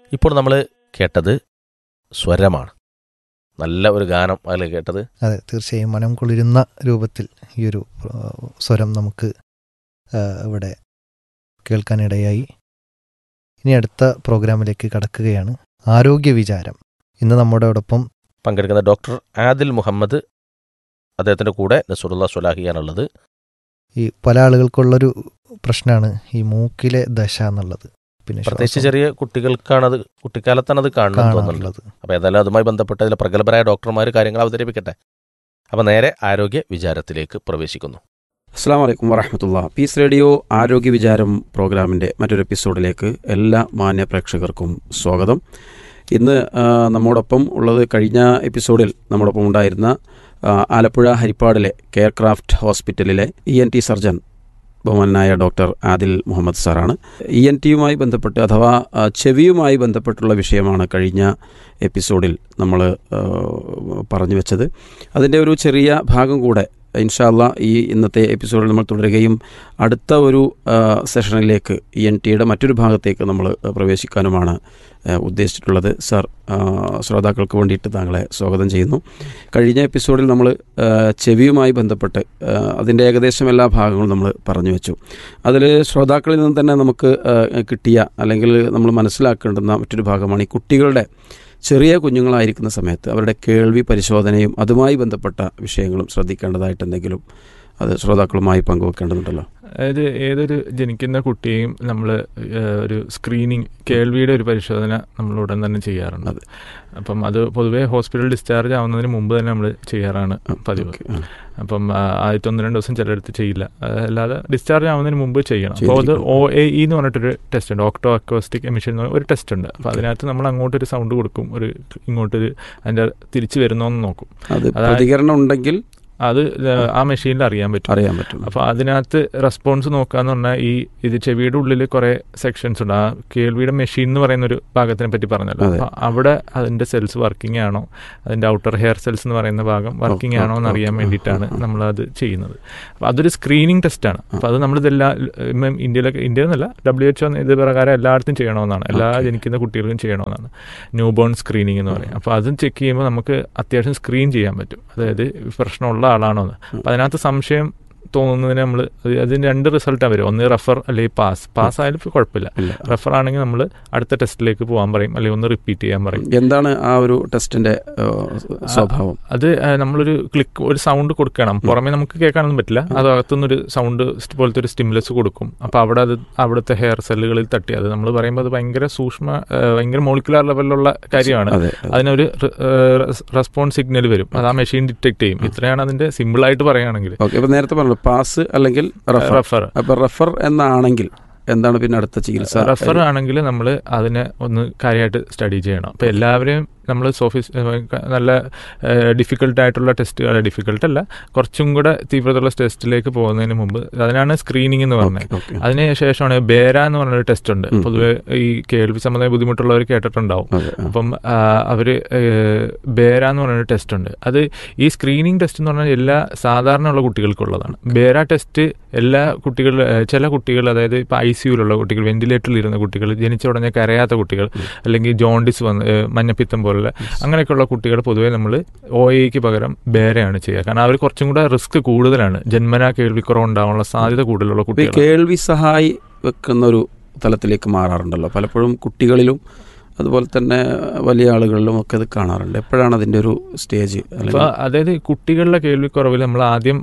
ഇപ്പോൾ നമ്മൾ കേട്ടത് സ്വരമാണ്. നല്ല ഒരു ഗാനം അതിൽ കേട്ടത്. അതെ, തീർച്ചയായും മനം കുളിരുന്ന രൂപത്തിൽ ഈ ഒരു സ്വരം നമുക്ക് ഇവിടെ കേൾക്കാനിടയായി. ഇനി അടുത്ത പ്രോഗ്രാമിലേക്ക് കടക്കുകയാണ്. ആരോഗ്യ വിചാരം. ഇന്ന് നമ്മോടൊപ്പം പങ്കെടുക്കുന്ന ഡോക്ടർ ആദിൽ മുഹമ്മദ്, അദ്ദേഹത്തിൻ്റെ കൂടെ നസറുള്ള സ്വലാഹിയാണുള്ളത്. ഈ പല ആളുകൾക്കുള്ളൊരു പ്രശ്നമാണ് ഈ മൂക്കിലെ ദശ എന്നുള്ളത്. പിന്നെ പ്രത്യേകിച്ച് ചെറിയ കുട്ടികൾക്കാണത്, കുട്ടിക്കാലത്താണ് അത് കാണുന്നത്. അപ്പോൾ ഏതായാലും അതുമായി ബന്ധപ്പെട്ട ഇതിലെ പ്രഗത്ഭരായ ഡോക്ടർമാർ കാര്യങ്ങൾ അവതരിപ്പിക്കട്ടെ. അപ്പോൾ നേരെ ആരോഗ്യ വിചാരത്തിലേക്ക് പ്രവേശിക്കുന്നു. അസ്സാം വലൈക്കും വറഹമത്തുള്ള. പീസ് റേഡിയോ ആരോഗ്യ വിചാരം പ്രോഗ്രാമിൻ്റെ മറ്റൊരു എപ്പിസോഡിലേക്ക് എല്ലാ മാന്യ പ്രേക്ഷകർക്കും സ്വാഗതം. ഇന്ന് നമ്മോടൊപ്പം ഉള്ളത്, കഴിഞ്ഞ എപ്പിസോഡിൽ നമ്മോടൊപ്പം ഉണ്ടായിരുന്ന ആലപ്പുഴ ഹരിപ്പാടിലെ കെയർക്രാഫ്റ്റ് ഹോസ്പിറ്റലിലെ ENT സർജൻ ബഹുമാനായ ഡോക്ടർ ആദിൽ മുഹമ്മദ് സാറാണ്. ENTയുമായി ബന്ധപ്പെട്ട് അഥവാ ചെവിയുമായി ബന്ധപ്പെട്ടുള്ള വിഷയമാണ് കഴിഞ്ഞ എപ്പിസോഡിൽ നമ്മൾ പറഞ്ഞു വെച്ചത്. അതിൻ്റെ ഒരു ചെറിയ ഭാഗം കൂടെ ഇൻഷാ അല്ലാഹ് ഈ ഇന്നത്തെ എപ്പിസോഡിൽ നമ്മൾ തുടരുകയും അടുത്ത ഒരു സെഷനിലേക്ക് ENTയുടെ മറ്റൊരു ഭാഗത്തേക്ക് നമ്മൾ പ്രവേശിക്കാനുമാണ് ഉദ്ദേശിച്ചിട്ടുള്ളത്. സാർ, ശ്രോതാക്കൾക്ക് വേണ്ടിയിട്ട് താങ്കളെ സ്വാഗതം ചെയ്യുന്നു. കഴിഞ്ഞ എപ്പിസോഡിൽ നമ്മൾ ചെവിയുമായി ബന്ധപ്പെട്ട് അതിൻ്റെ ഏകദേശം എല്ലാ ഭാഗങ്ങളും നമ്മൾ പറഞ്ഞു വെച്ചു. അതിൽ ശ്രോതാക്കളിൽ നിന്ന് തന്നെ നമുക്ക് കിട്ടിയ അല്ലെങ്കിൽ നമ്മൾ മനസ്സിലാക്കേണ്ടുന്ന മറ്റൊരു ഭാഗമാണ് ഈ കുട്ടികളുടെ ചെറിയ കുഞ്ഞുങ്ങളായിരിക്കുന്ന സമയത്ത് അവരുടെ കേൾവി പരിശോധനയും അതുമായി ബന്ധപ്പെട്ട വിഷയങ്ങളും ശ്രദ്ധിക്കേണ്ടതായിട്ടെന്തെങ്കിലും അത് ശ്രോതാക്കളുമായി പങ്കുവെക്കേണ്ടതുണ്ടല്ലോ. അതായത് ഏതൊരു ജനിക്കുന്ന കുട്ടിയെയും നമ്മൾ ഒരു സ്ക്രീനിങ്, കേൾവിയുടെ ഒരു പരിശോധന നമ്മൾ ഉടൻ തന്നെ ചെയ്യാറുണ്ട്. അപ്പം അത് പൊതുവേ ഹോസ്പിറ്റൽ ഡിസ്ചാർജ് ആവുന്നതിന് മുമ്പ് തന്നെ നമ്മൾ ചെയ്യാറാണ് പതിവ്. അപ്പം ആദ്യത്തെ 1-2 ദിവസം ചിലയിടത്ത് ചെയ്യില്ല, അല്ലാതെ ഡിസ്ചാർജ് ആവുന്നതിന് മുമ്പ് ചെയ്യണം. അപ്പോൾ അത് OAE എന്ന് പറഞ്ഞിട്ടൊരു ടെസ്റ്റ് ഉണ്ട്, ഓക്ടോ അക്വസ്റ്റിക് എമിഷൻ എന്ന് പറഞ്ഞ ഒരു ടെസ്റ്റ് ഉണ്ട്. അപ്പോൾ അതിനകത്ത് നമ്മൾ അങ്ങോട്ടൊരു സൗണ്ട് കൊടുക്കും, ഇങ്ങോട്ടൊരു അതിൻ്റെ തിരിച്ചു വരുന്നോന്ന് നോക്കും. പ്രതികരണം ഉണ്ടെങ്കിൽ അത് ആ മെഷീനിൽ അറിയാൻ പറ്റും. അപ്പോൾ അതിനകത്ത് റെസ്പോൺസ് നോക്കാന്ന് പറഞ്ഞാൽ ഇത് ചെവിയുടെ ഉള്ളിൽ കുറേ സെക്ഷൻസ് ഉണ്ട്. ആ കേൾവിയുടെ മെഷീൻ എന്ന് പറയുന്ന ഒരു ഭാഗത്തിനെ പറ്റി പറഞ്ഞല്ലോ. അപ്പോൾ അവിടെ അതിൻ്റെ സെൽസ് വർക്കിംഗ് ആണോ, അതിൻ്റെ ഔട്ടർ ഹെയർ സെൽസ് എന്ന് പറയുന്ന ഭാഗം വർക്കിംഗ് ആണോ എന്ന് അറിയാൻ വേണ്ടിയിട്ടാണ് നമ്മളത് ചെയ്യുന്നത്. അപ്പോൾ അതൊരു സ്ക്രീനിങ് ടെസ്റ്റാണ്. അപ്പോൾ അത് നമ്മളിതെല്ലാം ഇന്ത്യയിലെന്നല്ല, WHO ഇത് പ്രകാരം എല്ലായിടത്തും ചെയ്യണമെന്നാണ്, എല്ലാ ജനിക്കുന്ന കുട്ടികൾക്കും ചെയ്യണമെന്നാണ് ന്യൂ ബോൺ സ്ക്രീനിങ് എന്ന് പറയും. അപ്പോൾ അതും ചെക്ക് ചെയ്യുമ്പോൾ നമുക്ക് അത്യാവശ്യം സ്ക്രീൻ ചെയ്യാൻ പറ്റും, അതായത് പ്രശ്നമുള്ള ആളാണോ എന്ന്. അപ്പം അതിനകത്ത് സംശയം തോന്നുന്നതിന് നമ്മൾ അതിന് 2 റിസൾട്ടാണ് വരും. ഒന്ന് റെഫർ അല്ലെങ്കിൽ പാസ് ആയാലും കുഴപ്പമില്ല. റെഫർ ആണെങ്കിൽ നമ്മൾ അടുത്ത ടെസ്റ്റിലേക്ക് പോകാൻ പറയും, അല്ലെങ്കിൽ ഒന്ന് റിപ്പീറ്റ് ചെയ്യാൻ പറയും. എന്താണ് ആ ഒരു ടെസ്റ്റിന്റെ സ്വഭാവം? അത് നമ്മളൊരു ഒരു സൗണ്ട് കൊടുക്കണം. പുറമേ നമുക്ക് കേൾക്കാനൊന്നും പറ്റില്ല. അത് അകത്തുനിന്നൊരു സൗണ്ട് പോലത്തെ ഒരു സ്റ്റിമുലസ് കൊടുക്കും. അപ്പോൾ അവിടുത്തെ ഹെയർ സെല്ലുകളിൽ തട്ടി, അത് നമ്മൾ പറയുമ്പോൾ അത് ഭയങ്കര മോളിക്കുലാർ ലെവലിലുള്ള കാര്യമാണ്. അതിനൊരു റെസ്പോൺസ് സിഗ്നൽ വരും, അത് ആ മെഷീൻ ഡിറ്റക്ട് ചെയ്യും. ഇത്രയാണ് അതിന്റെ സിമ്പിളായിട്ട് പറയുകയാണെങ്കിൽ. നേരത്തെ പറഞ്ഞു പാസ് അല്ലെങ്കിൽ റെഫർ. അപ്പോൾ റെഫർ എന്നാണെങ്കിൽ എന്താണ് പിന്നെ അടുത്ത ചികിത്സ? റെഫർ ആണെങ്കിൽ നമ്മൾ അതിനെ ഒന്ന് കാര്യമായിട്ട് സ്റ്റഡി ചെയ്യണം. അപ്പോൾ എല്ലാവരെയും നമ്മൾ നല്ല ഡിഫിക്കൽട്ടായിട്ടുള്ള ടെസ്റ്റുകൾ, ഡിഫിക്കൽട്ടല്ല, കുറച്ചും കൂടെ തീവ്രതയുള്ള ടെസ്റ്റിലേക്ക് പോകുന്നതിന് മുമ്പ്, അതിനാണ് സ്ക്രീനിങ് എന്ന് പറഞ്ഞത്. അതിന് ശേഷമാണ് ബേര എന്ന് പറഞ്ഞൊരു ടെസ്റ്റ് ഉണ്ട്. പൊതുവെ ഈ കേൾവി സംബന്ധമായ ബുദ്ധിമുട്ടുള്ളവർ കേട്ടിട്ടുണ്ടാവും. അപ്പം അവർ ബേര എന്ന് പറഞ്ഞൊരു ടെസ്റ്റ് ഉണ്ട്. അത് ഈ സ്ക്രീനിങ് ടെസ്റ്റ് എന്ന് പറഞ്ഞാൽ എല്ലാ സാധാരണയുള്ള കുട്ടികൾക്കുള്ളതാണ്. ബേര ടെസ്റ്റ് എല്ലാ ചില കുട്ടികൾ, അതായത് ഇപ്പോൾ ICUലുള്ള കുട്ടികൾ, വെന്റിലേറ്ററിൽ ഇരുന്ന കുട്ടികൾ, ജനിച്ച ഉടനെ കരയാത്ത കുട്ടികൾ, അല്ലെങ്കിൽ ജോണ്ടിസ് മഞ്ഞപ്പിത്തം പോലെ അങ്ങനെയൊക്കെയുള്ള കുട്ടികൾ പൊതുവെ നമ്മൾ OAEക്ക് പകരം ബേരയാണ് ചെയ്യുക. കാരണം അവർ കുറച്ചും കൂടെ റിസ്ക് കൂടുതലാണ്, ജന്മനാ കേൾവിക്കുറവ് ഉണ്ടാവാനുള്ള സാധ്യത കൂടുതലുള്ള കുട്ടികൾ. കേൾവി സഹായി വെക്കുന്ന ഒരു തലത്തിലേക്ക് മാറാറുണ്ടല്ലോ പലപ്പോഴും കുട്ടികളിലും, അതുപോലെ തന്നെ വലിയ ആളുകളിലും ഒക്കെ ഇത് കാണാറുണ്ട്. എപ്പോഴാണ് അതിൻ്റെ ഒരു സ്റ്റേജ്? അതായത് കുട്ടികളുടെ കേൾവിക്കുറവിൽ നമ്മൾ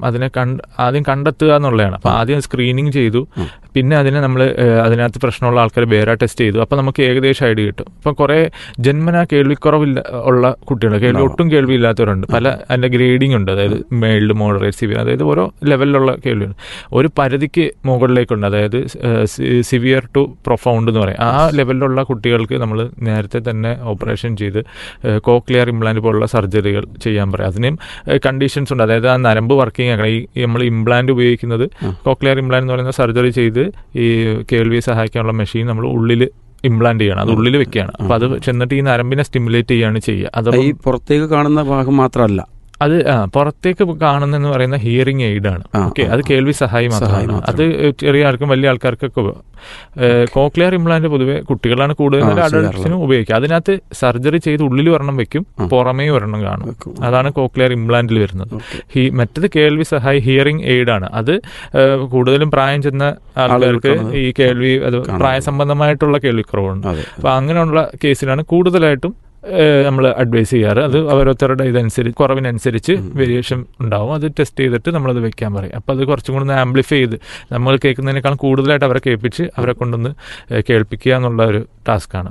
ആദ്യം കണ്ടെത്തുക എന്നുള്ളതാണ്. അപ്പോൾ ആദ്യം സ്ക്രീനിങ് ചെയ്തു, പിന്നെ അതിനെ നമ്മൾ അതിനകത്ത് പ്രശ്നമുള്ള ആൾക്കാർ ബേര ടെസ്റ്റ് ചെയ്തു. അപ്പോൾ നമുക്ക് ഏകദേശം ഐഡിയ കിട്ടും. അപ്പോൾ കുറേ ജന്മനാ കേൾവിക്കുറവില്ല ഉള്ള കുട്ടികൾ, ഒട്ടും കേൾവിയില്ലാത്തവരുണ്ട്. അതിൻ്റെ ഗ്രേഡിംഗ് ഉണ്ട്, അതായത് മൈൽഡ്, മോഡറേറ്റ്, സിവിയർ, അതായത് ഓരോ ലെവലിലുള്ള കേൾവിയുണ്ട്. ഒരു പരിധിക്ക് മുകളിലേക്കുണ്ട്, അതായത് സിവിയർ ടു പ്രൊഫൗണ്ട് എന്ന് പറയും. ആ ലെവലിലുള്ള കുട്ടികൾക്ക് നമ്മൾ നേരത്തെ തന്നെ ഓപ്പറേഷൻ ചെയ്ത് കോക്ലിയർ ഇംപ്ലാന്റ് പോലുള്ള സർജറികൾ ചെയ്യാൻ പറയും. അതിനും കണ്ടീഷൻസ് ഉണ്ട്, അതായത് ആ നരമ്പ് വർക്കിംഗ് ആക്കണം. നമ്മൾ ഇംപ്ലാന്റ് ഉപയോഗിക്കുന്നത് കോക്ലിയർ ഇംപ്ലാന്റ് എന്ന് പറയുന്ന സർജറി ചെയ്ത് ഈ കേൾവിയെ സഹായിക്കാനുള്ള മെഷീൻ നമ്മൾ ഉള്ളിൽ ഇംപ്ലാന്റ് ചെയ്യണം, അത് ഉള്ളിൽ വെക്കുകയാണ്. അപ്പോൾ അത് ചെന്നിട്ട് ഈ നരമ്പിനെ സ്റ്റിമുലേറ്റ് ചെയ്യുകയാണ് ചെയ്യുക. അത് ഈ പുറത്തേക്ക് കാണുന്ന ഭാഗം മാത്രമല്ല, അത് പുറത്തേക്ക് കാണുന്നെന്ന് പറയുന്ന ഹിയറിംഗ് എയ്ഡ് ആണ്. ഓക്കെ, അത് കേൾവി സഹായി മാത്രമാണ്. അത് ചെറിയ ആൾക്കും വലിയ ആൾക്കാർക്കൊക്കെ കോക്ലിയർ ഇംപ്ലാന്റ് പൊതുവെ കുട്ടികളാണ് കൂടുതൽ അഡൾട്ട്സിനും ഉപയോഗിക്കുക. അതിനകത്ത് സർജറി ചെയ്ത് ഉള്ളിൽ ഒരെണ്ണം വെക്കും, പുറമേ ഒരെണ്ണം കാണും. അതാണ് കോക്ലിയർ ഇംപ്ലാന്റിൽ വരുന്നത്. മറ്റത് കേൾവി സഹായി ഹിയറിംഗ് എയ്ഡ് ആണ്. അത് കൂടുതലും പ്രായം ചെന്ന ആൾക്കാർക്ക് ഈ കേൾവി അത് പ്രായസംബന്ധമായിട്ടുള്ള കേൾവിക്കുറവുണ്ട്. അപ്പൊ അങ്ങനെയുള്ള കേസിലാണ് കൂടുതലായിട്ടും നമ്മൾ അഡ്വൈസ് ചെയ്യാറ്. അത് ഓരോരുത്തരുടെ ഇതനുസരിച്ച് കുറവിനനുസരിച്ച് വേരിയേഷൻ ഉണ്ടാവും. അത് ടെസ്റ്റ് ചെയ്തിട്ട് നമ്മളത് വെക്കാൻ പറയും. അപ്പം അത് കുറച്ചും കൂടി ഒന്ന് ആംപ്ലിഫൈ ചെയ്ത് നമ്മൾ കേൾക്കുന്നതിനേക്കാളും കൂടുതലായിട്ട് അവരെ കേൾപ്പിച്ച് അവരെ കൊണ്ടൊന്ന് കേൾപ്പിക്കുക എന്നുള്ള ഒരു ടാസ്ക്കാണ്.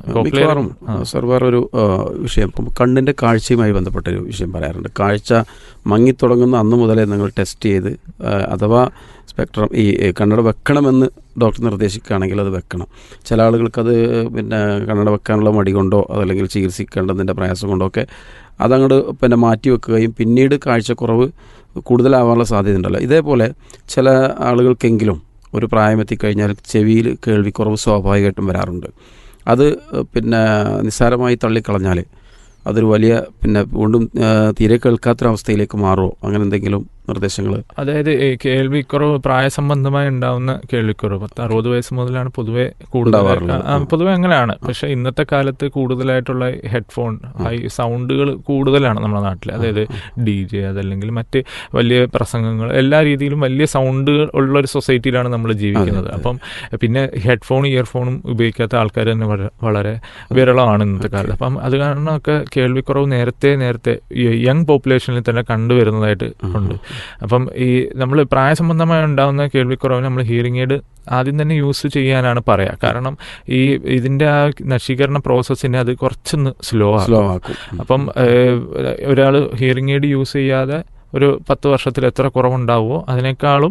ഒരു വിഷയം ഇപ്പം കണ്ണിൻ്റെ കാഴ്ചയുമായി ബന്ധപ്പെട്ടൊരു വിഷയം പറയാറുണ്ട്. കാഴ്ച മങ്ങിത്തുടങ്ങുന്ന അന്ന് മുതലേ നിങ്ങൾ ടെസ്റ്റ് ചെയ്ത് അഥവാ സ്പെക്ട്രം ഈ കണ്ണട വെക്കണമെന്ന് ഡോക്ടർ നിർദ്ദേശിക്കുകയാണെങ്കിൽ അത് വെക്കണം. ചില ആളുകൾക്കത് പിന്നെ കണ്ണട വെക്കാനുള്ള മടി കൊണ്ടോ അതല്ലെങ്കിൽ ചികിത്സിക്കേണ്ടതിൻ്റെ പ്രയാസം കൊണ്ടോ ഒക്കെ അതങ്ങോട്ട് പിന്നെ മാറ്റി വെക്കുകയും പിന്നീട് കാഴ്ചക്കുറവ് കൂടുതലാവാനുള്ള സാധ്യതയുണ്ടല്ലോ. ഇതേപോലെ ചില ആളുകൾക്കെങ്കിലും ഒരു പ്രായമെത്തിക്കഴിഞ്ഞാൽ ചെവിയിൽ കേൾവിക്കുറവ് സ്വാഭാവികമായിട്ടും വരാറുണ്ട്. അത് പിന്നെ നിസ്സാരമായി തള്ളിക്കളഞ്ഞാൽ അതൊരു വലിയ പിന്നെ വീണ്ടും തീരെ കേൾക്കാത്തൊരവസ്ഥയിലേക്ക് മാറുമോ? അങ്ങനെ എന്തെങ്കിലും നിർദ്ദേശങ്ങൾ? അതായത് കേൾവിക്കുറവ് പ്രായസംബന്ധമായി ഉണ്ടാവുന്ന കേൾവിക്കുറവ് 60 വയസ്സ് മുതലാണ് പൊതുവെ പൊതുവെ അങ്ങനെയാണ്. പക്ഷെ ഇന്നത്തെ കാലത്ത് കൂടുതലായിട്ടുള്ള ഹെഡ്ഫോൺ ഹൈ സൗണ്ടുകൾ കൂടുതലാണ് നമ്മുടെ നാട്ടിൽ. അതായത് DJ അതല്ലെങ്കിൽ മറ്റ് വലിയ പ്രസംഗങ്ങൾ എല്ലാ രീതിയിലും വലിയ സൗണ്ടുകൾ ഉള്ള ഒരു സൊസൈറ്റിയിലാണ് നമ്മൾ ജീവിക്കുന്നത്. അപ്പം പിന്നെ ഹെഡ്ഫോണും ഇയർഫോണും ഉപയോഗിക്കാത്ത ആൾക്കാർ തന്നെ വളരെ വിരളമാണ് ഇന്നത്തെ കാലത്ത്. അപ്പം അത് കാരണമൊക്കെ കേൾവിക്കുറവ് നേരത്തെ യങ് പോപ്പുലേഷനിൽ തന്നെ കണ്ടുവരുന്നതായിട്ട് ഉണ്ട്. അപ്പം ഈ നമ്മൾ പ്രായസംബന്ധമായി ഉണ്ടാകുന്ന കേൾവിക്കുറവിന് നമ്മൾ ഹിയറിംഗ് എയ്ഡ് ആദ്യം തന്നെ യൂസ് ചെയ്യാനാണ് പറയുക. കാരണം ഇതിൻ്റെ ആ നശീകരണ പ്രോസസ്സിനെ അത് കുറച്ചൊന്ന് സ്ലോ ആക്കും. അപ്പം ഒരാൾ ഹിയറിംഗ് എയ്ഡ് യൂസ് ചെയ്യാതെ ഒരു 10 വർഷത്തിൽ എത്ര കുറവുണ്ടാവുമോ അതിനേക്കാളും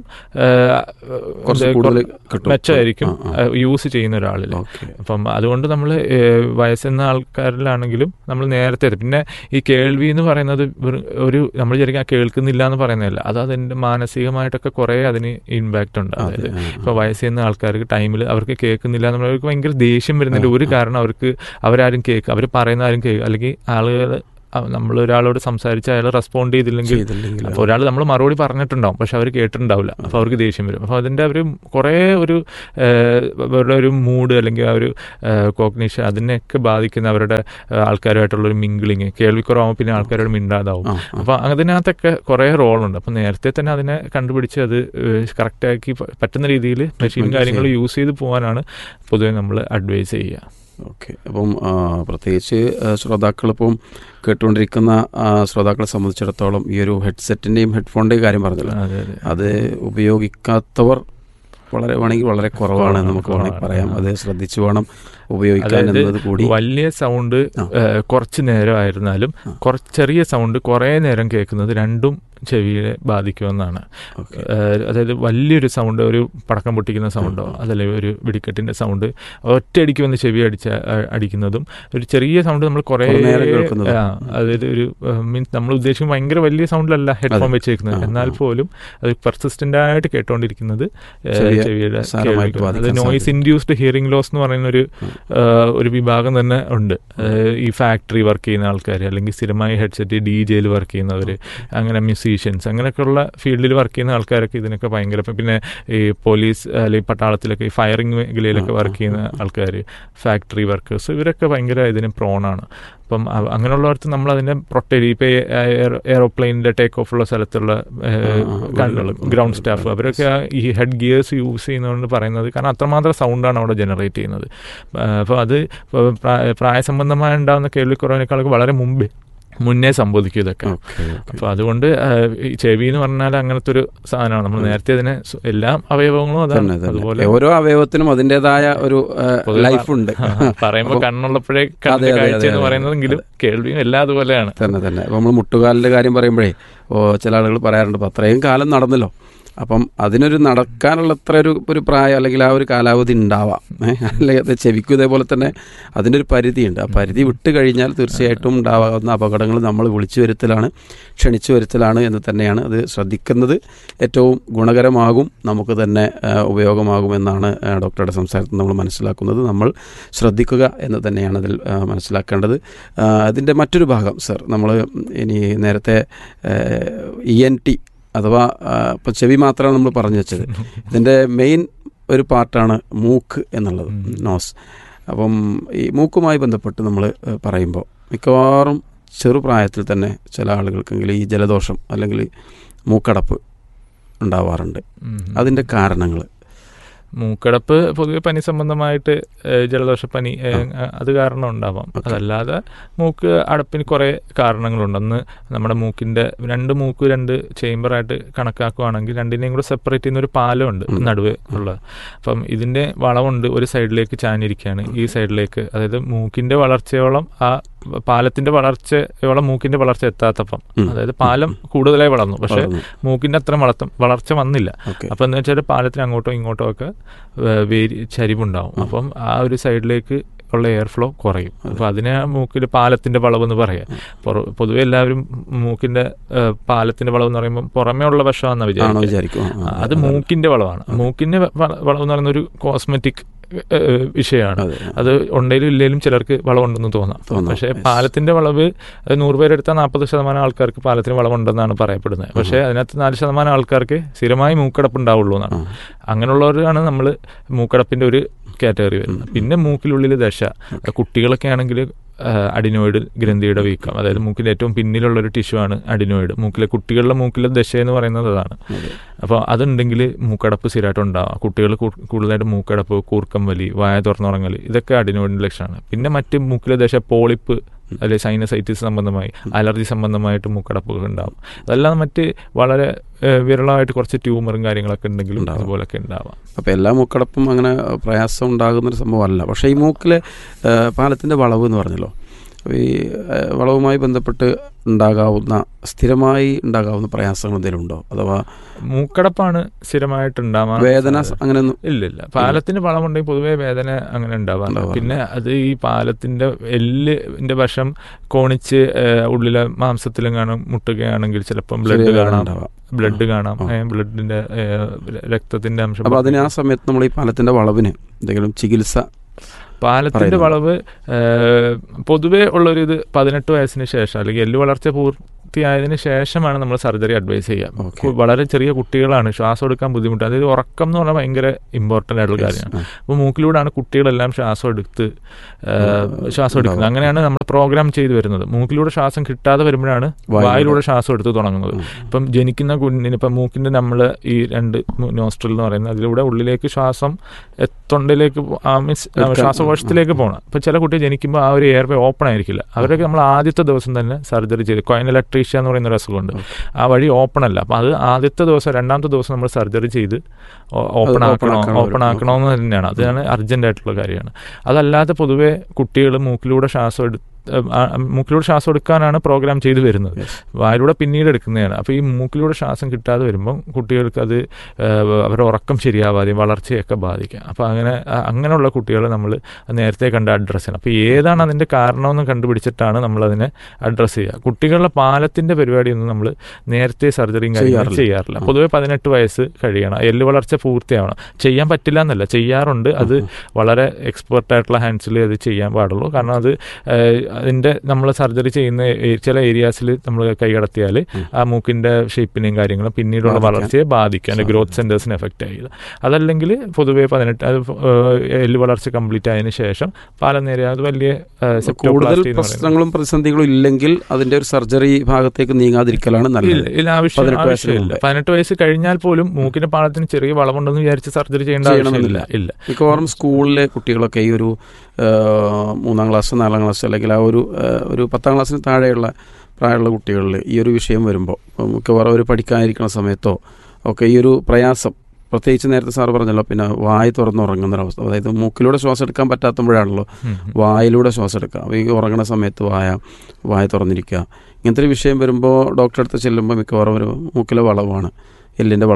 മെച്ചമായിരിക്കും യൂസ് ചെയ്യുന്ന ഒരാളിൽ. അപ്പം അതുകൊണ്ട് നമ്മൾ വയസ്സെന്ന ആൾക്കാരിലാണെങ്കിലും നമ്മൾ നേരത്തെ പിന്നെ ഈ കേൾവി എന്ന് പറയുന്നത് ഒരു നമ്മൾ ശരിക്കും കേൾക്കുന്നില്ല എന്ന് പറയുന്നതല്ല, അത് അതിൻ്റെ മാനസികമായിട്ടൊക്കെ കുറേ അതിന് ഇമ്പാക്റ്റ് ഉണ്ട്. അതായത് ഇപ്പോൾ വയസ്സെന്ന ആൾക്കാർക്ക് ടൈമിൽ അവർക്ക് കേൾക്കുന്നില്ല എന്നുള്ള അവർക്ക് ഭയങ്കര ദേഷ്യം വരുന്നതിൻ്റെ ഒരു കാരണം അവരാരും കേൾക്കുക, അവർ പറയുന്ന ആരും കേൾക്കുക, അല്ലെങ്കിൽ ആളുകൾ നമ്മൾ ഒരാളോട് സംസാരിച്ച് അയാൾ റെസ്പോണ്ട് ചെയ്തില്ലെങ്കിൽ അപ്പോൾ ഒരാൾ നമ്മൾ മറുപടി പറഞ്ഞിട്ടുണ്ടാവും പക്ഷെ അവർ കേട്ടിട്ടുണ്ടാവില്ല. അപ്പോൾ അവർക്ക് ദേഷ്യം വരും. അപ്പോൾ അതിൻ്റെ അവർ കുറേ അവരുടെ ഒരു മൂഡ് അല്ലെങ്കിൽ ആ ഒരു കോഗ്നിഷൻ അതിനെയൊക്കെ ബാധിക്കുന്ന അവരുടെ ആൾക്കാരുമായിട്ടുള്ളൊരു മിംഗ്ലിങ് കേൾവിക്കുറവാകുമ്പോൾ പിന്നെ ആൾക്കാരോട് മിണ്ടാതാവും. അപ്പോൾ അതിനകത്തൊക്കെ കുറേ റോളുണ്ട്. അപ്പോൾ നേരത്തെ തന്നെ അതിനെ കണ്ടുപിടിച്ച് അത് കറക്റ്റാക്കി പറ്റുന്ന രീതിയിൽ മെഷീൻ കാര്യങ്ങൾ യൂസ് ചെയ്ത് പോകാനാണ് പൊതുവെ നമ്മൾ അഡ്വൈസ് ചെയ്യുക. ഓക്കെ. അപ്പം പ്രത്യേകിച്ച് ശ്രോതാക്കളിപ്പം കേട്ടുകൊണ്ടിരിക്കുന്ന ശ്രോതാക്കളെ സംബന്ധിച്ചിടത്തോളം ഈ ഒരു ഹെഡ്സെറ്റിൻ്റെയും ഹെഡ്ഫോണിൻ്റെയും കാര്യം പറഞ്ഞല്ലോ, അത് ഉപയോഗിക്കാത്തവർ വളരെ കുറവാണ് നമുക്ക് വേണമെങ്കിൽ പറയാം. അത് ശ്രദ്ധിച്ചു വേണം ഉപയോഗിക്കാൻ എന്നത് കൂടി. വലിയ സൗണ്ട് കുറച്ച് നേരമായിരുന്നാലും ചെറിയ സൗണ്ട് കുറേ നേരം കേൾക്കുന്നത് രണ്ടും ചെവിയെ ബാധിക്കുമെന്നാണ്. അതായത് വലിയൊരു സൗണ്ട്, ഒരു പടക്കം പൊട്ടിക്കുന്ന സൗണ്ടോ അതല്ലെങ്കിൽ ഒരു വെടിക്കെട്ടിൻ്റെ സൗണ്ട് ഒറ്റയടിക്ക് വന്ന് ചെവി അടിക്കുന്നതും ഒരു ചെറിയ സൗണ്ട് നമ്മൾ കുറേ അതായത് ഒരു മീൻസ് നമ്മൾ ഉദ്ദേശിക്കും ഭയങ്കര വലിയ സൗണ്ടിലല്ല ഹെഡ്ഫോൺ വെച്ചേക്കുന്നത്, എന്നാൽ പോലും അത് പെർസിസ്റ്റൻ്റ് ആയിട്ട് കേട്ടോണ്ടിരിക്കുന്നത് ചെവിയുടെ അത് നോയിസ് ഇൻഡ്യൂസ്ഡ് ഹിയറിംഗ് ലോസ് എന്ന് പറയുന്ന ഒരു വിഭാഗം തന്നെ ഉണ്ട്. ഈ ഫാക്ടറി വർക്ക് ചെയ്യുന്ന ആൾക്കാർ അല്ലെങ്കിൽ സ്ഥിരമായി ഹെഡ്സെറ്റ് DJയിൽ വർക്ക് ചെയ്യുന്നവർ, അങ്ങനെ മ്യൂസീഷ്യൻസ് അങ്ങനെയൊക്കെയുള്ള ഫീൽഡിൽ വർക്ക് ചെയ്യുന്ന ആൾക്കാരൊക്കെ ഇതിനൊക്കെ ഭയങ്കര, പിന്നെ ഈ പോലീസ് അല്ലെങ്കിൽ പട്ടാളത്തിലൊക്കെ ഈ ഫയറിംഗ് മേഖലയിലൊക്കെ വർക്ക് ചെയ്യുന്ന ആൾക്കാർ, ഫാക്ടറി വർക്കേഴ്സ്, ഇവരൊക്കെ ഭയങ്കര ഇതിന് പ്രോണാണ്. അപ്പം അങ്ങനെയുള്ളവർക്ക് നമ്മൾ അതിനെ പ്രൊട്ടക്ട് ഇപ്പോൾ എയറോപ്ലെയിനിൻ്റെ ടേക്ക് ഓഫ് ഉള്ള സ്ഥലത്തുള്ള ഗ്രൗണ്ട് സ്റ്റാഫ് അവരൊക്കെ ഈ ഹെഡ് ഗിയേഴ്സ് യൂസ് ചെയ്യുന്നതുകൊണ്ട് പറയുന്നത്, കാരണം അത്രമാത്രം സൗണ്ടാണ് അവിടെ ജനറേറ്റ് ചെയ്യുന്നത്. അപ്പോൾ അത് പ്രായസംബന്ധമായി ഉണ്ടാകുന്ന കേൾവിക്കുറവിനേക്കാളൊക്കെ വളരെ മുന്നേ സംഭവിക്കും ഇതൊക്കെ. അപ്പോൾ അതുകൊണ്ട് ചെവി എന്ന് പറഞ്ഞാൽ അങ്ങനത്തെ ഒരു സാധനമാണ്. നമ്മൾ നേരത്തെ അതിനെ എല്ലാ അവയവങ്ങളും അതാണ്, അതുപോലെ ഓരോ അവയവത്തിനും അതിൻ്റെതായ ഒരു ലൈഫ് ഉണ്ട്. പറയുമ്പോൾ കണ്ണുള്ളപ്പോഴേ കാഴ്ച എന്ന് പറയുന്നതെങ്കിലും കേൾവിയും എല്ലാം അതുപോലെയാണ് തന്നെ. അപ്പോൾ നമ്മൾ മുട്ടുകാലിൻ്റെ കാര്യം പറയുമ്പോഴേ ചില ആളുകൾ പറയാറുണ്ട്, അപ്പോൾ അത്രയും കാലം നടന്നല്ലോ, അപ്പം അതിനൊരു നടക്കാനുള്ള അത്ര ഒരു പ്രായം അല്ലെങ്കിൽ ആ ഒരു കാലാവധി ഉണ്ടാവാം. അല്ലെങ്കിൽ അത് ചെവിക്കും ഇതേപോലെ തന്നെ അതിൻ്റെ ഒരു പരിധിയുണ്ട്. ആ പരിധി വിട്ട് കഴിഞ്ഞാൽ തീർച്ചയായിട്ടും ഉണ്ടാകാവുന്ന അപകടങ്ങൾ നമ്മൾ വിളിച്ചു വരുത്തലാണ്, ക്ഷണിച്ചു വരുത്തലാണ് എന്ന് തന്നെയാണ്. അത് ശ്രദ്ധിക്കുന്നത് ഏറ്റവും ഗുണകരമാകും, നമുക്ക് തന്നെ ഉപയോഗമാകുമെന്നാണ് ഡോക്ടറുടെ സംസാരത്തിൽ നമ്മൾ മനസ്സിലാക്കുന്നത്. നമ്മൾ ശ്രദ്ധിക്കുക എന്ന് തന്നെയാണ് അതിൽ മനസ്സിലാക്കേണ്ടത്. അതിൻ്റെ മറ്റൊരു ഭാഗം സർ, നമ്മൾ ഇനി നേരത്തെ ENT അഥവാ ഇപ്പം ചെവി മാത്രമാണ് നമ്മൾ പറഞ്ഞു വെച്ചത്. ഇതിൻ്റെ മെയിൻ ഒരു പാർട്ടാണ് മൂക്ക് എന്നുള്ളത്, നോസ്. അപ്പം ഈ മൂക്കുമായി ബന്ധപ്പെട്ട് നമ്മൾ പറയുമ്പോൾ മിക്കവാറും ചെറുപ്രായത്തിൽ തന്നെ ചില ആളുകൾക്കെങ്കിലും ഈ ജലദോഷം അല്ലെങ്കിൽ മൂക്കടപ്പ് ഉണ്ടാവാറുണ്ട്. അതിൻ്റെ കാരണങ്ങൾ? മൂക്കടപ്പ് പൊതുവെ പനി സംബന്ധമായിട്ട് ജലദോഷപ്പനി അത് കാരണം ഉണ്ടാവാം. അതല്ലാതെ മൂക്ക് അടപ്പിന് കുറേ കാരണങ്ങളുണ്ട്. ഒന്ന് നമ്മുടെ മൂക്കിൻ്റെ രണ്ട് ചേംബറായിട്ട് കണക്കാക്കുകയാണെങ്കിൽ രണ്ടിനെയും കൂടെ സെപ്പറേറ്റ് ചെയ്യുന്ന ഒരു പാലമുണ്ട് നടുവ് ഉള്ളത്. അപ്പം ഇതിൻ്റെ വളവുണ്ട്, ഒരു സൈഡിലേക്ക് ചാഞ്ഞിരിക്കുകയാണ്, ഈ സൈഡിലേക്ക്, അതായത് മൂക്കിൻ്റെ വളർച്ചയോളം ആ പാലത്തിന്റെ വളർച്ചയോളം മൂക്കിന്റെ വളർച്ച എത്താത്തപ്പം, അതായത് പാലം കൂടുതലായി വളർന്നു പക്ഷെ മൂക്കിന്റെ അത്ര വളർച്ച വന്നില്ല. അപ്പൊ എന്താ വെച്ചാൽ പാലത്തിന് അങ്ങോട്ടോ ഇങ്ങോട്ടോ ഒക്കെ ചരിവുണ്ടാവും. അപ്പം ആ ഒരു സൈഡിലേക്ക് ഉള്ള എയർ ഫ്ലോ കുറയും. അപ്പോൾ അതിനെ മൂക്കിൽ പാലത്തിന്റെ വളവെന്ന് പറയാം. പൊതുവെ എല്ലാവരും മൂക്കിന്റെ പാലത്തിന്റെ വളവ് എന്ന് പറയുമ്പോൾ പുറമേ ഉള്ള വശമാണെന്ന് വിചാരിക്കും. അത് മൂക്കിന്റെ വളവാണ്. മൂക്കിന്റെ വളവ് എന്ന് പറയുന്ന ഒരു കോസ്മെറ്റിക് വിഷയമാണ്. അത് ഉണ്ടെങ്കിലും ഇല്ലെങ്കിലും ചിലർക്ക് വളവുണ്ടെന്ന് തോന്നാം. പക്ഷേ പാലത്തിന്റെ വളവ് 100 പേരെടുത്താൽ 40% ആൾക്കാർക്ക് പാലത്തിന് വളവുണ്ടെന്നാണ് പറയപ്പെടുന്നത്. പക്ഷേ അതിനകത്ത് 4% ആൾക്കാർക്ക് സ്ഥിരമായി മൂക്കടപ്പ് ഉണ്ടാവുള്ളൂ എന്നാണ്. അങ്ങനെയുള്ളവരാണ് നമ്മൾ മൂക്കടപ്പിന്റെ ഒരു കാറ്റഗറി വരുന്നത്. പിന്നെ മൂക്കിലുള്ളിൽ ദശ, കുട്ടികളൊക്കെ ആണെങ്കിൽ അഡിനോയിഡ് ഗ്രന്ഥിയുടെ വീക്കം, അതായത് മൂക്കിൻ്റെ ഏറ്റവും പിന്നിലുള്ളൊരു ടിഷ്യൂ ആണ് അഡിനോയിഡ്. കുട്ടികളുടെ മൂക്കിലെ ദശ എന്ന് പറയുന്നത് അതാണ്. അപ്പോൾ അതുണ്ടെങ്കിൽ മൂക്കടപ്പ് സ്ഥിരമായിട്ട് ഉണ്ടാവാം. കുട്ടികൾ കൂടുതലായിട്ട് മൂക്കടപ്പ്, കൂർക്കം വലി, വായ തുറന്നുറങ്ങൽ, ഇതൊക്കെ അഡിനോയിഡിൻ്റെ ലക്ഷണമാണ്. പിന്നെ മറ്റ് മൂക്കിലെ ദശ, പോളിപ്പ്, അല്ലെങ്കിൽ സൈനസൈറ്റിസ് സംബന്ധമായി, അലർജി സംബന്ധമായിട്ട് മൂക്കടപ്പുകൾ ഉണ്ടാവും. അതല്ലാതെ മറ്റ് വളരെ വിരളമായിട്ട് കുറച്ച് ട്യൂമറും കാര്യങ്ങളൊക്കെ ഉണ്ടെങ്കിലും അതുപോലൊക്കെ ഉണ്ടാവാം. അപ്പോൾ എല്ലാ മൂക്കടപ്പും അങ്ങനെ പ്രയാസം ഉണ്ടാകുന്നൊരു സംഭവമല്ല. പക്ഷേ ഈ മൂക്കിലെ പാലത്തിൻ്റെ വളവ് എന്ന് പറഞ്ഞല്ലോ, ഈ വളവുമായി ബന്ധപ്പെട്ട് സ്ഥിരമായി ഉണ്ടാകാവുന്ന പ്രയാസങ്ങൾ എന്തെങ്കിലും ഉണ്ടോ? അഥവാ മൂക്കടപ്പാണ് സ്ഥിരമായിട്ട് ഉണ്ടാവാൻ വേദന അങ്ങനെയൊന്നും ഇല്ലില്ല. പാലത്തിന്റെ വളമുണ്ടെങ്കിൽ പൊതുവെ വേദന അങ്ങനെ ഉണ്ടാവാറില്ല. പിന്നെ അത് ഈ പാലത്തിന്റെ എല്ലിന്റെ വശം കോണിച്ച് ഉള്ളിലെ മാംസത്തിലും കാണാം മുട്ടുകയാണെങ്കിൽ ചിലപ്പം ബ്ലഡ് കാണാം, ബ്ലഡിന്റെ രക്തത്തിന്റെ അംശം. അപ്പോൾ അതിന് ആ സമയത്ത് നമ്മൾ ഈ പാലത്തിന്റെ വളവിന് എന്തെങ്കിലും ചികിത്സ? പാലത്തിന്റെ വളവ് പൊതുവെ ഉള്ളൊരു ഇത് 18 വയസ്സിന് ശേഷം അല്ലെങ്കിൽ എല്ല് വളർച്ച പൂർത്തിയായതിനു ശേഷമാണ് നമ്മൾ സർജറി അഡ്വൈസ് ചെയ്യുക. വളരെ ചെറിയ കുട്ടികളാണ്, ശ്വാസം എടുക്കാൻ ബുദ്ധിമുട്ട്. അതായത് ഉറക്കം എന്ന് പറഞ്ഞാൽ ഭയങ്കര ഇമ്പോർട്ടൻ്റ് ആയിട്ടുള്ള കാര്യമാണ്. അപ്പോൾ മൂക്കിലൂടെയാണ് കുട്ടികളെല്ലാം ശ്വാസം എടുക്കുന്നത്. അങ്ങനെയാണ് നമ്മൾ പ്രോഗ്രാം ചെയ്തു വരുന്നത്. മൂക്കിലൂടെ ശ്വാസം കിട്ടാതെ വരുമ്പോഴാണ് വായിലൂടെ ശ്വാസം എടുത്ത് തുടങ്ങുന്നത്. ഇപ്പം ജനിക്കുന്ന കുഞ്ഞിന് ഇപ്പം മൂക്കിന്റെ നമ്മൾ ഈ 2 നോസ്ട്രൽ എന്ന് പറയുന്നത്, അതിലൂടെ ഉള്ളിലേക്ക് ശ്വാസം തൊണ്ടയിലേക്ക് മീൻസ് ശ്വാസകോശത്തിലേക്ക് പോകണം. ഇപ്പം ചില കുട്ടികൾ ജനിക്കുമ്പോൾ ആ ഒരു എയർ വേ ഓപ്പൺ ആയിരിക്കില്ല. അവരൊക്കെ നമ്മൾ ആദ്യത്തെ ദിവസം തന്നെ സർജറി ചെയ്ത്, കോയിനൽ അട്രീഷ്യ എന്ന് പറയുന്ന ഒരു അസുഖമുണ്ട്, ആ വഴി ഓപ്പൺ അല്ല. അപ്പം അത് ആദ്യത്തെ ദിവസം 2ാമത്തെ ദിവസം നമ്മൾ സർജറി ചെയ്ത് ഓപ്പൺ ആക്കണമെന്ന് തന്നെയാണ്. അതാണ് അർജന്റ് ആയിട്ടുള്ള കാര്യമാണ്. അതല്ലാതെ പൊതുവെ കുട്ടികൾ മൂക്കിലൂടെ ശ്വാസം എടുക്കാനാണ് പ്രോഗ്രാം ചെയ്തു വരുന്നത്. വായിലൂടെ പിന്നീട് എടുക്കുന്നതാണ്. അപ്പോൾ ഈ മൂക്കിലൂടെ ശ്വാസം കിട്ടാതെ വരുമ്പം കുട്ടികൾക്ക് അത് അവരുടെ ഉറക്കം ശരിയാവാതെ വളർച്ചയൊക്കെ ബാധിക്കാം. അപ്പോൾ അങ്ങനെയുള്ള കുട്ടികളെ നമ്മൾ നേരത്തെ കണ്ട് അഡ്രസ്സ് ചെയ്യണം. അപ്പോൾ ഏതാണ് അതിൻ്റെ കാരണമെന്ന് കണ്ടുപിടിച്ചിട്ടാണ് നമ്മളതിനെ അഡ്രസ്സ് ചെയ്യുക. കുട്ടികളുടെ പാലത്തിൻ്റെ പരിപാടിയൊന്നും നമ്മൾ നേരത്തെ സർജറിയും കാര്യങ്ങളും ചെയ്യാറില്ല. പൊതുവെ 18 വയസ്സ് കഴിയണം, എല്ല് വളർച്ച പൂർത്തിയാവണം. ചെയ്യാൻ പറ്റില്ല എന്നല്ല, ചെയ്യാറുണ്ട്. അത് വളരെ എക്സ്പെർട്ടായിട്ടുള്ള ഹാൻഡ്സിൽ അത് ചെയ്യാൻ പാടുള്ളൂ. കാരണം അത് അതിൻ്റെ നമ്മൾ സർജറി ചെയ്യുന്ന ചില ഏരിയാസിൽ നമ്മൾ കൈകടത്തിയാൽ ആ മൂക്കിൻ്റെ ഷേപ്പിനെയും കാര്യങ്ങളും പിന്നീടുള്ള വളർച്ചയെ ബാധിക്കും, അതിൻ്റെ ഗ്രോത്ത് സെൻറ്റേഴ്സിന് എഫക്റ്റ് ആയത്. അതല്ലെങ്കിൽ പൊതുവെ 18 എല്ല് വളർച്ച കംപ്ലീറ്റ് ആയതിനു ശേഷം പാലം നേരെ അത് വലിയ കൂടുതൽ പ്രശ്നങ്ങളും പ്രതിസന്ധികളും ഇല്ലെങ്കിൽ അതിൻ്റെ ഒരു സർജറി ഭാഗത്തേക്ക് നീങ്ങാതിരിക്കലാണ് നല്ലത്. ആവശ്യമില്ല. 18 വയസ്സ് കഴിഞ്ഞാൽ പോലും മൂക്കിന്റെ പാലത്തിന് ചെറിയ വളവുണ്ടെന്ന് വിചാരിച്ച് സർജറി ചെയ്യണമെന്നില്ല. മിക്കവാറും സ്കൂളിലെ കുട്ടികളൊക്കെ ഈ ഒരു 3ാം ക്ലാസ് 4ാം ക്ലാസ് അല്ലെങ്കിൽ ആ ഒരു 10ാം ക്ലാസ്സിന് താഴെയുള്ള പ്രായമുള്ള കുട്ടികളിൽ ഈ ഒരു വിഷയം വരുമ്പോൾ മിക്കവാറും അവർ പഠിക്കാനിരിക്കുന്ന സമയത്തോ ഒക്കെ ഈ ഒരു പ്രയാസം, പ്രത്യേകിച്ച് നേരത്തെ സാറ് പറഞ്ഞല്ലോ, പിന്നെ വായ തുറന്നുറങ്ങുന്നൊരവസ്ഥ, അതായത് മൂക്കിലൂടെ ശ്വാസം എടുക്കാൻ പറ്റാത്തുമ്പോഴാണല്ലോ വായിലൂടെ ശ്വാസം എടുക്കുക. അപ്പോൾ ഈ ഉറങ്ങുന്ന സമയത്ത് വായ തുറന്നിരിക്കുക, ഇങ്ങനത്തെ ഒരു വിഷയം വരുമ്പോൾ ഡോക്ടറെ അടുത്ത് ചെല്ലുമ്പോൾ മിക്കവാറും ഒരു മൂക്കിലെ വളവാണ്, എല്ലിൻ്റെ വളവാണ്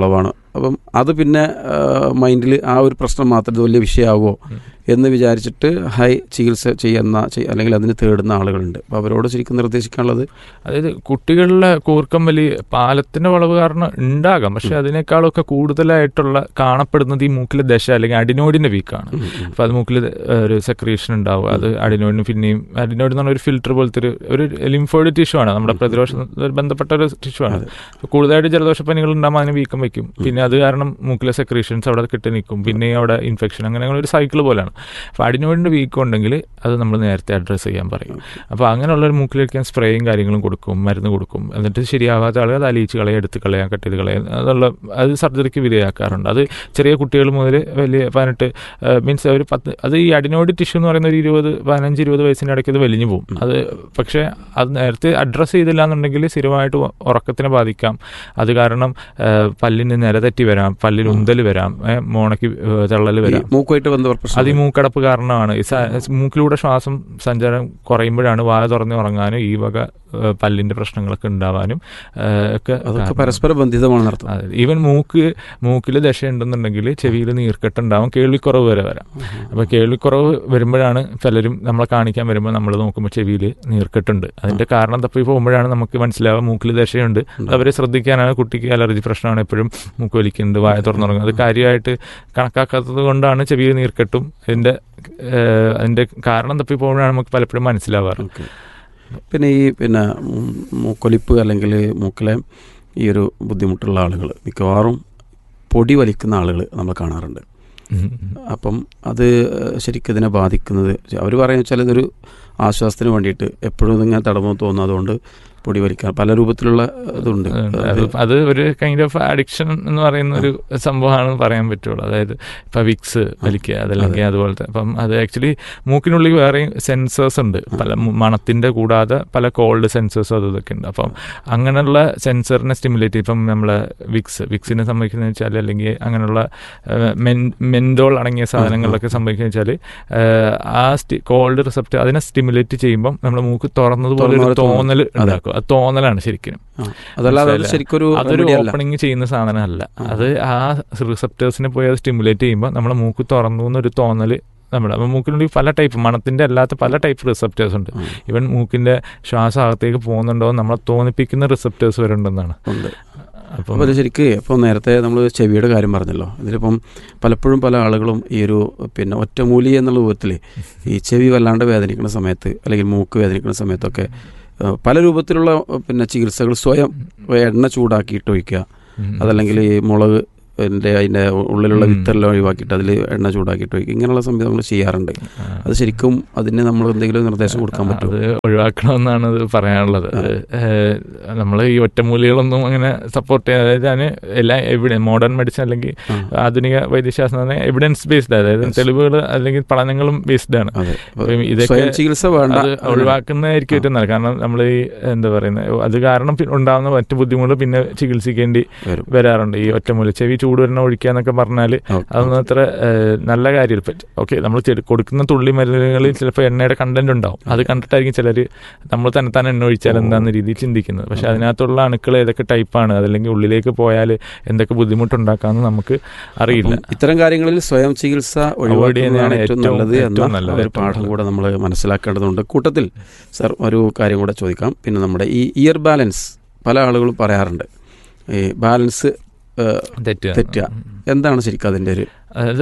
അപ്പം അത് പിന്നെ മൈൻഡിൽ ആ ഒരു പ്രശ്നം മാത്രം വലിയ വിഷയമാകുമോ എന്ന് വിചാരിച്ചിട്ട് ചികിത്സ അല്ലെങ്കിൽ അതിന് തേടുന്ന ആളുകളുണ്ട്. അപ്പോൾ അവരോട് ശരിക്കും നിർദ്ദേശിക്കാനുള്ളത്, അതായത് കുട്ടികളിലെ കൂർക്കം വലി പാലത്തിൻ്റെ വളവ് കാരണം ഉണ്ടാകാം, പക്ഷെ അതിനേക്കാളൊക്കെ കൂടുതലായിട്ടുള്ള കാണപ്പെടുന്നത് ഈ മൂക്കിലെ ദശ അല്ലെങ്കിൽ അഡിനോയിഡിൻ്റെ വീക്കാണ്. അപ്പോൾ അത് മൂക്കിൽ ഒരു സെക്രീഷൻ ഉണ്ടാവും. അത് അഡിനോയിഡിന് പിന്നെയും അഡിനോയിഡ് എന്ന് പറഞ്ഞ ഒരു ഫിൽറ്റർ പോലത്തെ ഒരു ലിംഫോയിഡ് ടിഷ്യൂ ആണ്, നമ്മുടെ പ്രതിരോധ ബന്ധപ്പെട്ട ഒരു ടിഷ്യൂ ആണ്. കൂടുതലായിട്ട് ജലദോഷപ്പനികൾ ഉണ്ടാകുമ്പോൾ അതിന് വീക്കം വയ്ക്കും. പിന്നെ അത് കാരണം മൂക്കിലെ സെക്രീഷൻസ് അവിടെ കെട്ടി നിൽക്കും. പിന്നെ അവിടെ ഇൻഫെക്ഷൻ, അങ്ങനെ ഒരു സൈക്കിൾ പോലെയാണ്. അപ്പോൾ അഡിനോയിഡിൻ്റെ വീക്കം ഉണ്ടെങ്കിൽ അത് നമ്മൾ നേരത്തെ അഡ്രസ്സ് ചെയ്യാൻ പറയും. അപ്പോൾ അങ്ങനെയുള്ളൊരു മൂക്കിലേക്ക് സ്പ്രേയും കാര്യങ്ങളും കൊടുക്കും, മരുന്ന് കൊടുക്കും. എന്നിട്ട് ശരിയാവാത്ത ആളുകൾ അത് അലിയിച്ച് കളയാൻ, എടുത്ത് കളയാൻ, കട്ട് ചെയ്ത് കളയാൻ, അത് സർജറിക്ക് വിധേയമാക്കാറുണ്ട്. അത് ചെറിയ കുട്ടികൾ മുതൽ വലിയ 18 മീൻസ് ഒരു 10, അത് ഈ അഡിനോയിഡ് ടിഷ്യൂ എന്ന് പറയുന്ന ഒരു 15-20 വയസ്സിൻ്റെ ഇടയ്ക്ക് അത് വലിഞ്ഞു പോകും. അത് പക്ഷേ അത് നേരത്തെ അഡ്രസ്സ് ചെയ്തില്ല എന്നുണ്ടെങ്കിൽ സ്ഥിരമായിട്ട് ഉറക്കത്തിനെ ബാധിക്കാം. അത് കാരണം പല്ലിന് നിരതെറ്റി വരാം, പല്ലിൽ ഉന്തൽ വരാം, മോണയ്ക്ക് തള്ളൽ വരാം. മൂക്കുമായിട്ട് ബന്ധപ്പെട്ട അത് ഈ മൂക്കടപ്പ് കാരണമാണ്. മൂക്കിലൂടെ ശ്വാസം സഞ്ചാരം കുറയുമ്പോഴാണ് വായ തുറന്ന് ഉറങ്ങാനും ഈ വക പല്ലിൻ്റെ പ്രശ്നങ്ങളൊക്കെ ഉണ്ടാവാനും ഒക്കെ പരസ്പര ബന്ധിതമാണ്. ഈവൻ മൂക്കിൽ ദശയുണ്ടെന്നുണ്ടെങ്കിൽ ചെവിയിൽ നീർക്കെട്ടുണ്ടാവും, കേൾവിക്കുറവ് വരെ വരാം. അപ്പോൾ കേൾവിക്കുറവ് വരുമ്പോഴാണ് പലരും നമ്മളെ കാണിക്കാൻ വരുമ്പോൾ നമ്മൾ നോക്കുമ്പോൾ ചെവിയിൽ നീർക്കെട്ടുണ്ട്. അതിൻ്റെ കാരണം തപ്പി പോകുമ്പോഴാണ് നമുക്ക് മനസ്സിലാവുക മൂക്കിൽ ദശയുണ്ട്. അവരെ ശ്രദ്ധിക്കാനാണ്. കുട്ടിക്ക് അലർജി പ്രശ്നമാണ്, എപ്പോഴും മൂക്ക് വലിക്കുന്നുണ്ട്, വായ തുറന്നുറങ്ങുന്നത്. അത് കാര്യമായിട്ട് കണക്കാക്കാത്തത് കൊണ്ടാണ് ചെവിയിൽ നീർക്കെട്ടും. അതിൻ്റെ കാരണം തപ്പി പോകുമ്പോഴാണ് നമുക്ക് പലപ്പോഴും മനസ്സിലാവാറ്. പിന്നെ മൂക്കൊലിപ്പ് അല്ലെങ്കിൽ മൂക്കിലെ ഈ ഒരു ബുദ്ധിമുട്ടുള്ള ആളുകൾ മിക്കവാറും പൊടി വലിക്കുന്ന ആളുകൾ നമ്മൾ കാണാറുണ്ട്. അപ്പം അത് ശരിക്കും ഇതിനെ ബാധിക്കുന്നത്, അവർ പറയുന്നത് വെച്ചാൽ ഇതൊരു ആശ്വാസത്തിന് വേണ്ടിയിട്ട് എപ്പോഴും ഇതിങ്ങനെ തടവുമെന്ന് തോന്നും, അതുകൊണ്ട് പൊടി വലിക്കാൻ പല രൂപത്തിലുള്ള ഇതുണ്ട്. അത് ഒരു കൈൻഡ് ഓഫ് അഡിക്ഷൻ എന്ന് പറയുന്ന ഒരു സംഭവമാണെന്ന് പറയാൻ പറ്റുള്ളൂ. അതായത് ഇപ്പം വിക്സ് വലിക്കുക, അതല്ലെങ്കിൽ അതുപോലത്തെ. അപ്പം അത് ആക്ച്വലി മൂക്കിനുള്ളിൽ വേറെയും സെൻസേഴ്സ് ഉണ്ട്, പല മണത്തിൻ്റെ കൂടാതെ പല കോൾഡ് സെൻസേഴ്സും അതൊക്കെ ഉണ്ട്. അപ്പം അങ്ങനെയുള്ള സെൻസറിനെ സ്റ്റിമുലേറ്റ്, ഇപ്പം നമ്മളെ വിക്സിനെ സംഭവിക്കുന്നത് വെച്ചാൽ, അല്ലെങ്കിൽ അങ്ങനെയുള്ള മെൻഡോൾ അടങ്ങിയ സാധനങ്ങളിലൊക്കെ സംഭവിക്കുന്നത് വെച്ചാൽ ആ കോൾഡ് റിസപ്റ്റർ അതിനെ സ്റ്റിമുലേറ്റ് ചെയ്യുമ്പം നമ്മുടെ മൂക്ക് തുറന്നതുപോലെ ഒരു തോന്നൽ ഉണ്ടാക്കും. അത് തോന്നലാണ് ശരിക്കും. അതൊരു ഓപ്പണിങ് ചെയ്യുന്ന സാധനമല്ല. അത് ആ റിസപ്റ്റേഴ്സിനെ പോയി അത് സ്റ്റിമുലേറ്റ് ചെയ്യുമ്പോൾ നമ്മുടെ മൂക്ക് തുറന്നു എന്നൊരു തോന്നൽ നമ്മുടെ മൂക്കിനുള്ളിൽ പല ടൈപ്പ് മണത്തിൻ്റെ അല്ലാത്ത പല ടൈപ്പ് റിസപ്റ്റേഴ്സ് ഉണ്ട്. ഈവൻ മൂക്കിൻ്റെ ശ്വാസം അകത്തേക്ക് പോകുന്നുണ്ടോ നമ്മളെ തോന്നിപ്പിക്കുന്ന റിസപ്റ്റേഴ്സ് വരെ ഉണ്ടെന്നാണ്. അപ്പോൾ അത് ശരിക്കും ഇപ്പോൾ നേരത്തെ നമ്മൾ ചെവിയുടെ കാര്യം പറഞ്ഞല്ലോ, ഇതിലിപ്പം പലപ്പോഴും പല ആളുകളും ഈ ഒരു ഒറ്റമൂലി എന്നുള്ള രൂപത്തിൽ ഈ ചെവി വല്ലാണ്ട് വേദനിക്കുന്ന സമയത്ത് അല്ലെങ്കിൽ മൂക്ക് വേദനിക്കുന്ന സമയത്തൊക്കെ പല രൂപത്തിലുള്ള ചികിത്സകൾ, സ്വയം എണ്ണ ചൂടാക്കിയിട്ട് ഒഴിക്കുക, അതല്ലെങ്കിൽ ഈ മുളക് അതിൻ്റെ ഉള്ളിലുള്ള വിത്തെല്ലാം ഒഴിവാക്കിയിട്ട് അതിൽ എണ്ണ ചൂടാക്കിയിട്ട് ഒഴിക്കുക, ഇങ്ങനെയുള്ള സംവിധാനങ്ങൾ ചെയ്യാറുണ്ട്. അത് ശരിക്കും അതിന് നമ്മൾ എന്തെങ്കിലും നിർദ്ദേശം കൊടുക്കാൻ പറ്റും? അത് ഒഴിവാക്കണമെന്നാണ് അത് പറയാനുള്ളത്. നമ്മൾ ഈ ഒറ്റമൂലികളൊന്നും അങ്ങനെ സപ്പോർട്ട് ചെയ്യാൻ, അതായത് അതിന് എല്ലാം മോഡേൺ മെഡിസിൻ അല്ലെങ്കിൽ ആധുനിക വൈദ്യശാസ്ത്രം തന്നെ എവിഡൻസ് ബേസ്ഡ്, അതായത് തെളിവുകൾ അല്ലെങ്കിൽ പഠനങ്ങളും ബേസ്ഡ് ആണ്. ഇതൊക്കെ ചികിത്സ വേണ്ട, അത് ഒഴിവാക്കുന്നതായിരിക്കും ഏറ്റവും നല്ലത്. കാരണം നമ്മൾ ഈ എന്താ പറയുന്നത്, അത് കാരണം ഉണ്ടാകുന്ന മറ്റു ബുദ്ധിമുട്ടുകൾ പിന്നെ ചികിത്സിക്കേണ്ടി വരാറുണ്ട്. ഈ ഒറ്റമൂലി ചെവി ചൂടുവെണ്ണ ഒഴിക്കുക എന്നൊക്കെ പറഞ്ഞാൽ അതൊന്നും അത്ര നല്ല കാര്യമില്ല. ഓക്കെ, നമ്മൾ കൊടുക്കുന്ന തുള്ളി മരുന്നുകളിൽ ചിലപ്പോൾ എണ്ണയുടെ കണ്ടന്റ് ഉണ്ടാവും. അത് കണ്ടിട്ടായിരിക്കും ചിലർ നമ്മൾ തന്നെ എണ്ണ ഒഴിച്ചാൽ എന്താണെന്ന രീതിയിൽ ചിന്തിക്കുന്നത്. പക്ഷെ അതിനകത്തുള്ള അണുക്കൾ ഏതൊക്കെ ടൈപ്പാണ്, അതല്ലെങ്കിൽ ഉള്ളിലേക്ക് പോയാൽ എന്തൊക്കെ ബുദ്ധിമുട്ടുണ്ടാക്കാമെന്ന് നമുക്ക് അറിയില്ല. ഇത്തരം കാര്യങ്ങളിൽ സ്വയം ചികിത്സ ഒഴിവാക്കുകയാണ് ഏറ്റവും നല്ലത് എന്ന ഒരു പാഠം കൂടെ നമ്മൾ മനസ്സിലാക്കേണ്ടതുണ്ട്. കൂട്ടത്തിൽ സർ ഒരു കാര്യം കൂടെ ചോദിക്കാം. പിന്നെ നമ്മുടെ ഈ ഇയർ ബാലൻസ് പല ആളുകളും പറയാറുണ്ട്, ഈ ബാലൻസ് തെറ്റുക. എന്താണ് ശരിക്കും അതിൻ്റെ ഒരു? അതായത്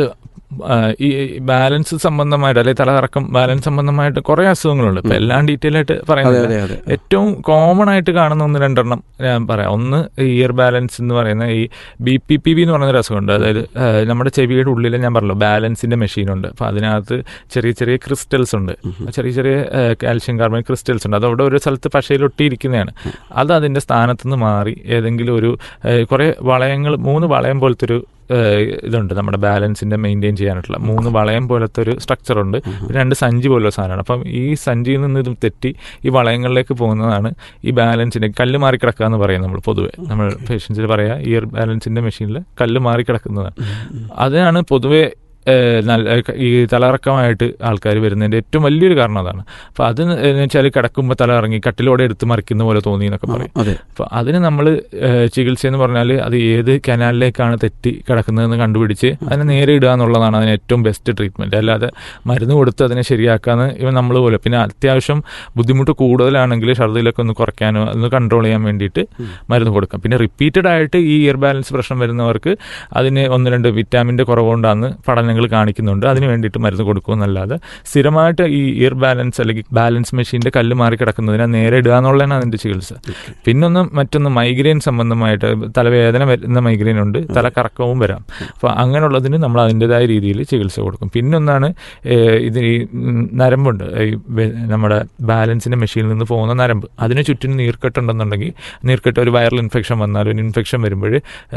ഈ ബാലൻസ് സംബന്ധമായിട്ട് അല്ലെങ്കിൽ തലകറക്കം ബാലൻസ് സംബന്ധമായിട്ട് കുറേ അസുഖങ്ങളുണ്ട്. ഇപ്പം എല്ലാം ഡീറ്റെയിൽ ആയിട്ട് പറയുന്നത് ഏറ്റവും കോമൺ ആയിട്ട് കാണുന്ന 1-2 ഞാൻ പറയാം. ഒന്ന് ഇയർ ബാലൻസ് എന്ന് പറയുന്ന ഈ BPPV എന്ന് പറയുന്നൊരു അസുഖമുണ്ട്. അതായത് നമ്മുടെ ചെവിയുടെ ഉള്ളിൽ ഞാൻ പറഞ്ഞല്ലോ ബാലൻസിൻ്റെ മെഷീനുണ്ട്. അപ്പോൾ അതിനകത്ത് ചെറിയ ചെറിയ ക്രിസ്റ്റൽസ് ഉണ്ട്, ചെറിയ ചെറിയ കാൽഷ്യം കാർബണേറ്റ് ക്രിസ്റ്റൽസ് ഉണ്ട്. അതവിടെ ഒരു സ്ഥലത്ത് പശയിലൊട്ടിയിരിക്കുന്നതാണ്. അത് അതിൻ്റെ സ്ഥാനത്തുനിന്ന് മാറി ഏതെങ്കിലും ഒരു കുറേ വളയങ്ങൾ, 3 വളയം പോലത്തെ ഒരു ഇതുണ്ട് നമ്മുടെ ബാലൻസിൻ്റെ മെയിൻറ്റെയിൻ ചെയ്യാനായിട്ടുള്ള 3 വളയം പോലത്തെ ഒരു സ്ട്രക്ചറുണ്ട്. 2 സഞ്ചി പോലുള്ള സാധനമാണ്. അപ്പം ഈ സഞ്ചിയിൽ നിന്ന് ഇത് തെറ്റി ഈ വളയങ്ങളിലേക്ക് പോകുന്നതാണ് ഈ ബാലൻസിൻ്റെ കല്ല് മാറി കിടക്കുക എന്ന് പറയും നമ്മൾ പൊതുവെ. നമ്മൾ പേഷ്യൻസിൽ പറയാം ഇയർ ബാലൻസിൻ്റെ മെഷീനിൽ കല്ല് മാറി കിടക്കുന്നതാണ്. അതാണ് പൊതുവെ ഈ തലകറക്കമായിട്ട് ആൾക്കാർ വരുന്നതിൻ്റെ ഏറ്റവും വലിയൊരു കാരണം അതാണ്. അപ്പോൾ അത് എന്ന് വെച്ചാൽ കിടക്കുമ്പോൾ തല ഇറങ്ങി കട്ടിലോടെ എടുത്ത് മറിക്കുന്ന പോലെ തോന്നി എന്നൊക്കെ പറയും. അപ്പോൾ അതിന് നമ്മൾ ചികിത്സ എന്ന് പറഞ്ഞാൽ അത് ഏത് കനാലിലേക്കാണ് തെറ്റി കിടക്കുന്നതെന്ന് കണ്ടുപിടിച്ച് അതിനെ നേരെ ഇടുക എന്നുള്ളതാണ് അതിന് ഏറ്റവും ബെസ്റ്റ് ട്രീറ്റ്മെൻറ്റ്. അല്ലാതെ മരുന്ന് കൊടുത്ത് അതിനെ ശരിയാക്കാന്ന് ഇവൻ നമ്മൾ പോലെ. പിന്നെ അത്യാവശ്യം ബുദ്ധിമുട്ട് കൂടുതലാണെങ്കിൽ ഛർദ്ദിലൊക്കെ ഒന്ന് കുറയ്ക്കാനോ ഒന്ന് കൺട്രോൾ ചെയ്യാൻ വേണ്ടിയിട്ട് മരുന്ന് കൊടുക്കാം. പിന്നെ റിപ്പീറ്റഡ് ആയിട്ട് ഈ ഇയർ ബാലൻസ് പ്രശ്നം വരുന്നവർക്ക് അതിന് 1-2 വിറ്റാമിൻ്റെ കുറവുകൊണ്ടാണ് പഠനങ്ങൾ കാണിക്കുന്നുണ്ട്. അതിന് വേണ്ടിയിട്ട് മരുന്ന് കൊടുക്കുമെന്നല്ലാതെ സ്ഥിരമായിട്ട് ഈ ഇയർ ബാലൻസ് അല്ലെങ്കിൽ ബാലൻസ് മെഷീൻ്റെ കല്ല് മാറി കിടക്കുന്നതിനെ നേരെ ഇടുക എന്നുള്ളതാണ് അതിൻ്റെ ചികിത്സ. മറ്റൊന്ന് മൈഗ്രെയിൻ സംബന്ധമായിട്ട് തലവേദന വരുന്ന മൈഗ്രെയിൻ ഉണ്ട്, തലക്കറക്കവും വരാം. അപ്പോൾ അങ്ങനെയുള്ളതിന് നമ്മൾ അതിൻ്റെതായ രീതിയിൽ ചികിത്സ കൊടുക്കും. പിന്നൊന്നാണ് ഇത് ഈ നരമ്പുണ്ട്, ഈ നമ്മുടെ ബാലൻസിൻ്റെ മെഷീനിൽ നിന്ന് പോകുന്ന നരമ്പ്, അതിന് ചുറ്റിനും നീർക്കെട്ടുണ്ടെന്നുണ്ടെങ്കിൽ നീർക്കെട്ട് ഒരു വൈറൽ ഇൻഫെക്ഷൻ വന്നാൽ ഒരു ഇൻഫെക്ഷൻ വരുമ്പോൾ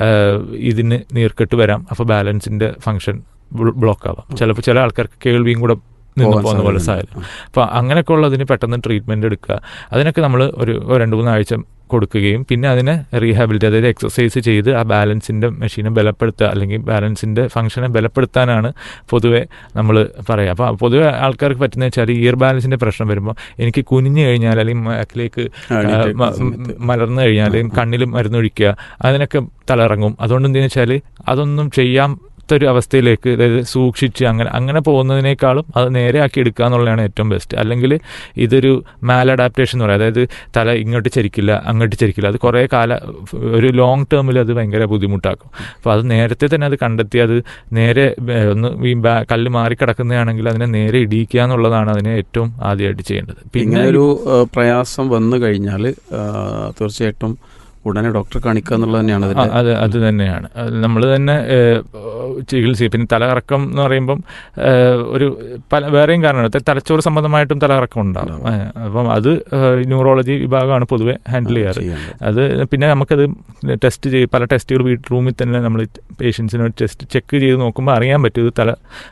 ഇതിന് നീർക്കെട്ട് വരാം. അപ്പോൾ ബാലൻസിൻ്റെ ഫംഗ്ഷൻ ബ്ലോക്ക് ആവാം. ചിലപ്പോൾ ചില ആൾക്കാർക്ക് കേൾവിയും കൂടെ നിന്ന് പോകുന്ന പോലെ സാഹചര്യം. അപ്പോൾ അങ്ങനെയൊക്കെ ഉള്ളതിന് പെട്ടെന്ന് ട്രീറ്റ്മെൻറ്റ് എടുക്കുക. അതിനൊക്കെ നമ്മൾ ഒരു 2-3 ആഴ്ച കൊടുക്കുകയും പിന്നെ അതിനെ റീഹാബിലിറ്റി, അതായത് എക്സസൈസ് ചെയ്ത് ആ ബാലൻസിൻ്റെ മെഷീനെ ബലപ്പെടുത്തുക അല്ലെങ്കിൽ ബാലൻസിൻ്റെ ഫംഗ്ഷനെ ബലപ്പെടുത്താനാണ് പൊതുവെ നമ്മൾ പറയുക. അപ്പോൾ പൊതുവെ ആൾക്കാർക്ക് പറ്റുന്ന വെച്ചാൽ ഇയർ ബാലൻസിൻ്റെ പ്രശ്നം വരുമ്പോൾ എനിക്ക് കുനിഞ്ഞു കഴിഞ്ഞാൽ അല്ലെങ്കിൽ ബാക്കിലേക്ക് മലർന്നു കഴിഞ്ഞാൽ കണ്ണിൽ മരുന്നൊഴിക്കുക, അതിനൊക്കെ തലയിറങ്ങും. അതുകൊണ്ട് എന്താണെന്ന് വെച്ചാൽ അതൊന്നും ചെയ്യാൻ ഒരു അവസ്ഥയിലേക്ക്, അതായത് സൂക്ഷിച്ച് അങ്ങനെ പോകുന്നതിനേക്കാളും അത് നേരെയാക്കി എടുക്കുക എന്നുള്ളതാണ് ഏറ്റവും ബെസ്റ്റ്. അല്ലെങ്കിൽ ഇതൊരു മാലഡാപ്റ്റേഷൻ എന്ന് പറയും, അതായത് തല ഇങ്ങോട്ട് ചരിക്കില്ല അങ്ങോട്ട് ചരിക്കില്ല. അത് കുറേ ഒരു ലോങ് ടേമിൽ അത് ഭയങ്കര ബുദ്ധിമുട്ടാക്കും. അപ്പോൾ അത് നേരത്തെ തന്നെ അത് കണ്ടെത്തി അത് നേരെ ഒന്ന് ഈ കല്ല് മാറിക്കിടക്കുന്നതാണെങ്കിൽ അതിനെ നേരെ ഇടിയിക്കുക എന്നുള്ളതാണ് അതിനെ ഏറ്റവും ആദ്യമായിട്ട് ചെയ്യേണ്ടത്. പിന്നെ ഒരു പ്രയാസം വന്നു കഴിഞ്ഞാൽ തീർച്ചയായിട്ടും ഉടനെ ഡോക്ടറെ കാണിക്കുക എന്നുള്ളത് തന്നെയാണ്. അത് തന്നെയാണ് നമ്മൾ തന്നെ ചികിത്സ. പിന്നെ തലകറക്കം എന്ന് പറയുമ്പം ഒരു വേറെയും കാരണമാണ്, തലച്ചോറ് സംബന്ധമായിട്ടും തലകറക്കം ഉണ്ടാകും. അപ്പം അത് ന്യൂറോളജി വിഭാഗമാണ് പൊതുവെ ഹാൻഡിൽ ചെയ്യാറ്. അത് പിന്നെ നമുക്കത് പല ടെസ്റ്റുകൾ റൂമിൽ തന്നെ നമ്മൾ പേഷ്യൻസിന് ചെക്ക് ചെയ്ത് നോക്കുമ്പോൾ അറിയാൻ പറ്റും ഇത്